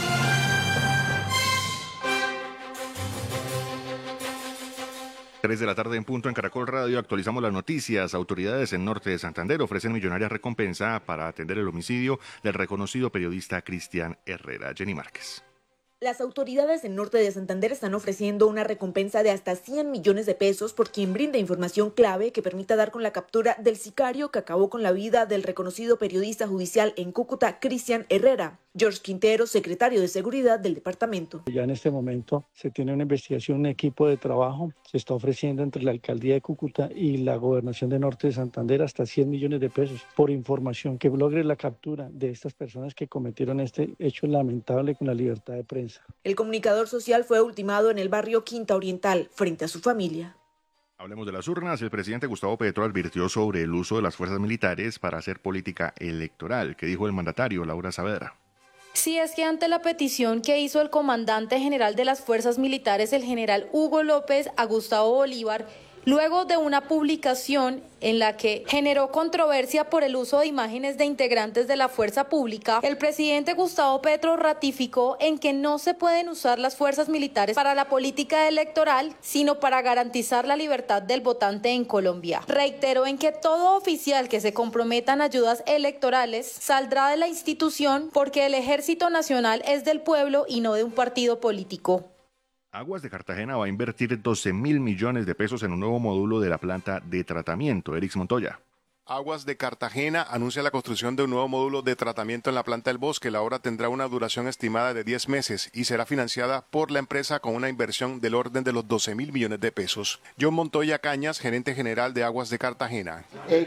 S21: Tres de la tarde en punto en Caracol Radio. Actualizamos las noticias. Autoridades en Norte de Santander ofrecen millonaria recompensa para atender el homicidio del reconocido periodista Cristian Herrera. Jenny Márquez.
S22: Las autoridades en Norte de Santander están ofreciendo una recompensa de hasta 100 millones de pesos por quien brinde información clave que permita dar con la captura del sicario que acabó con la vida del reconocido periodista judicial en Cúcuta, Cristian Herrera. George Quintero, secretario de Seguridad del departamento.
S23: Ya en este momento se tiene una investigación, un equipo de trabajo, se está ofreciendo entre la alcaldía de Cúcuta y la gobernación de Norte de Santander hasta 100 millones de pesos por información que logre la captura de estas personas que cometieron este hecho lamentable con la libertad de prensa.
S22: El comunicador social fue ultimado en el barrio Quinta Oriental frente a su familia.
S21: Hablemos de las urnas. El presidente Gustavo Petro advirtió sobre el uso de las fuerzas militares para hacer política electoral. ¿Qué dijo el mandatario, Laura Saavedra?
S24: Sí, es que ante la petición que hizo el comandante general de las fuerzas militares, el general Hugo López, a Gustavo Bolívar, luego de una publicación en la que generó controversia por el uso de imágenes de integrantes de la fuerza pública, el presidente Gustavo Petro ratificó en que no se pueden usar las fuerzas militares para la política electoral, sino para garantizar la libertad del votante en Colombia. Reiteró en que todo oficial que se comprometa en ayudas electorales saldrá de la institución porque el Ejército Nacional es del pueblo y no de un partido político.
S21: Aguas de Cartagena va a invertir 12.000 millones de pesos en un nuevo módulo de la planta de tratamiento. Erix Montoya.
S25: Aguas de Cartagena anuncia la construcción de un nuevo módulo de tratamiento en la planta del Bosque. La obra tendrá una duración estimada de 10 meses y será financiada por la empresa con una inversión del orden de los 12.000 millones de pesos. John Montoya Cañas, gerente general de Aguas de Cartagena.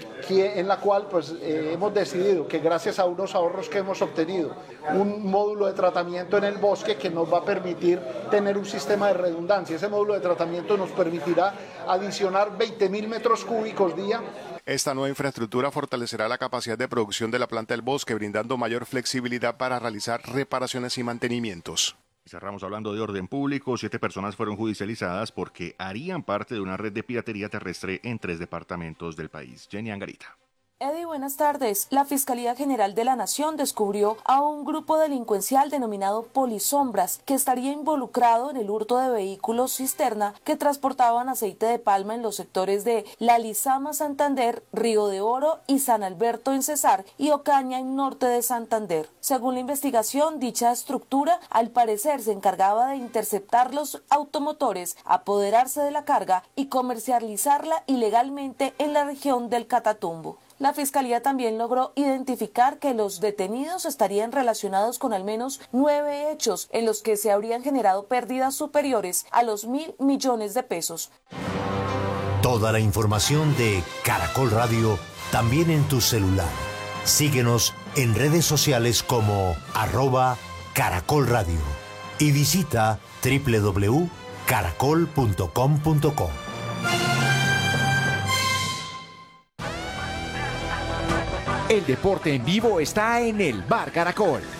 S26: En la cual hemos decidido que gracias a unos ahorros que hemos obtenido, un módulo de tratamiento en el Bosque que nos va a permitir tener un sistema de redundancia. Ese módulo de tratamiento nos permitirá adicionar 20.000 metros cúbicos día.
S25: Esta nueva infraestructura fortalecerá la capacidad de producción de la planta del Bosque, brindando mayor flexibilidad para realizar reparaciones y mantenimientos.
S21: Cerramos hablando de orden público. 7 personas fueron judicializadas porque harían parte de una red de piratería terrestre en 3 departamentos del país. Jenny Angarita.
S27: Eddie, buenas tardes. La Fiscalía General de la Nación descubrió a un grupo delincuencial denominado Polisombras que estaría involucrado en el hurto de vehículos cisterna que transportaban aceite de palma en los sectores de La Lizama, Santander, Río de Oro y San Alberto en Cesar y Ocaña en norte de Santander. Según la investigación, dicha estructura al parecer se encargaba de interceptar los automotores, apoderarse de la carga y comercializarla ilegalmente en la región del Catatumbo. La Fiscalía también logró identificar que los detenidos estarían relacionados con al menos 9 hechos en los que se habrían generado pérdidas superiores a los 1.000 millones de pesos.
S2: Toda la información de Caracol Radio también en tu celular. Síguenos en redes sociales como @Caracol Radio.
S1: y visita www.caracol.com.co.
S9: El deporte en vivo está en el Bar Caracol.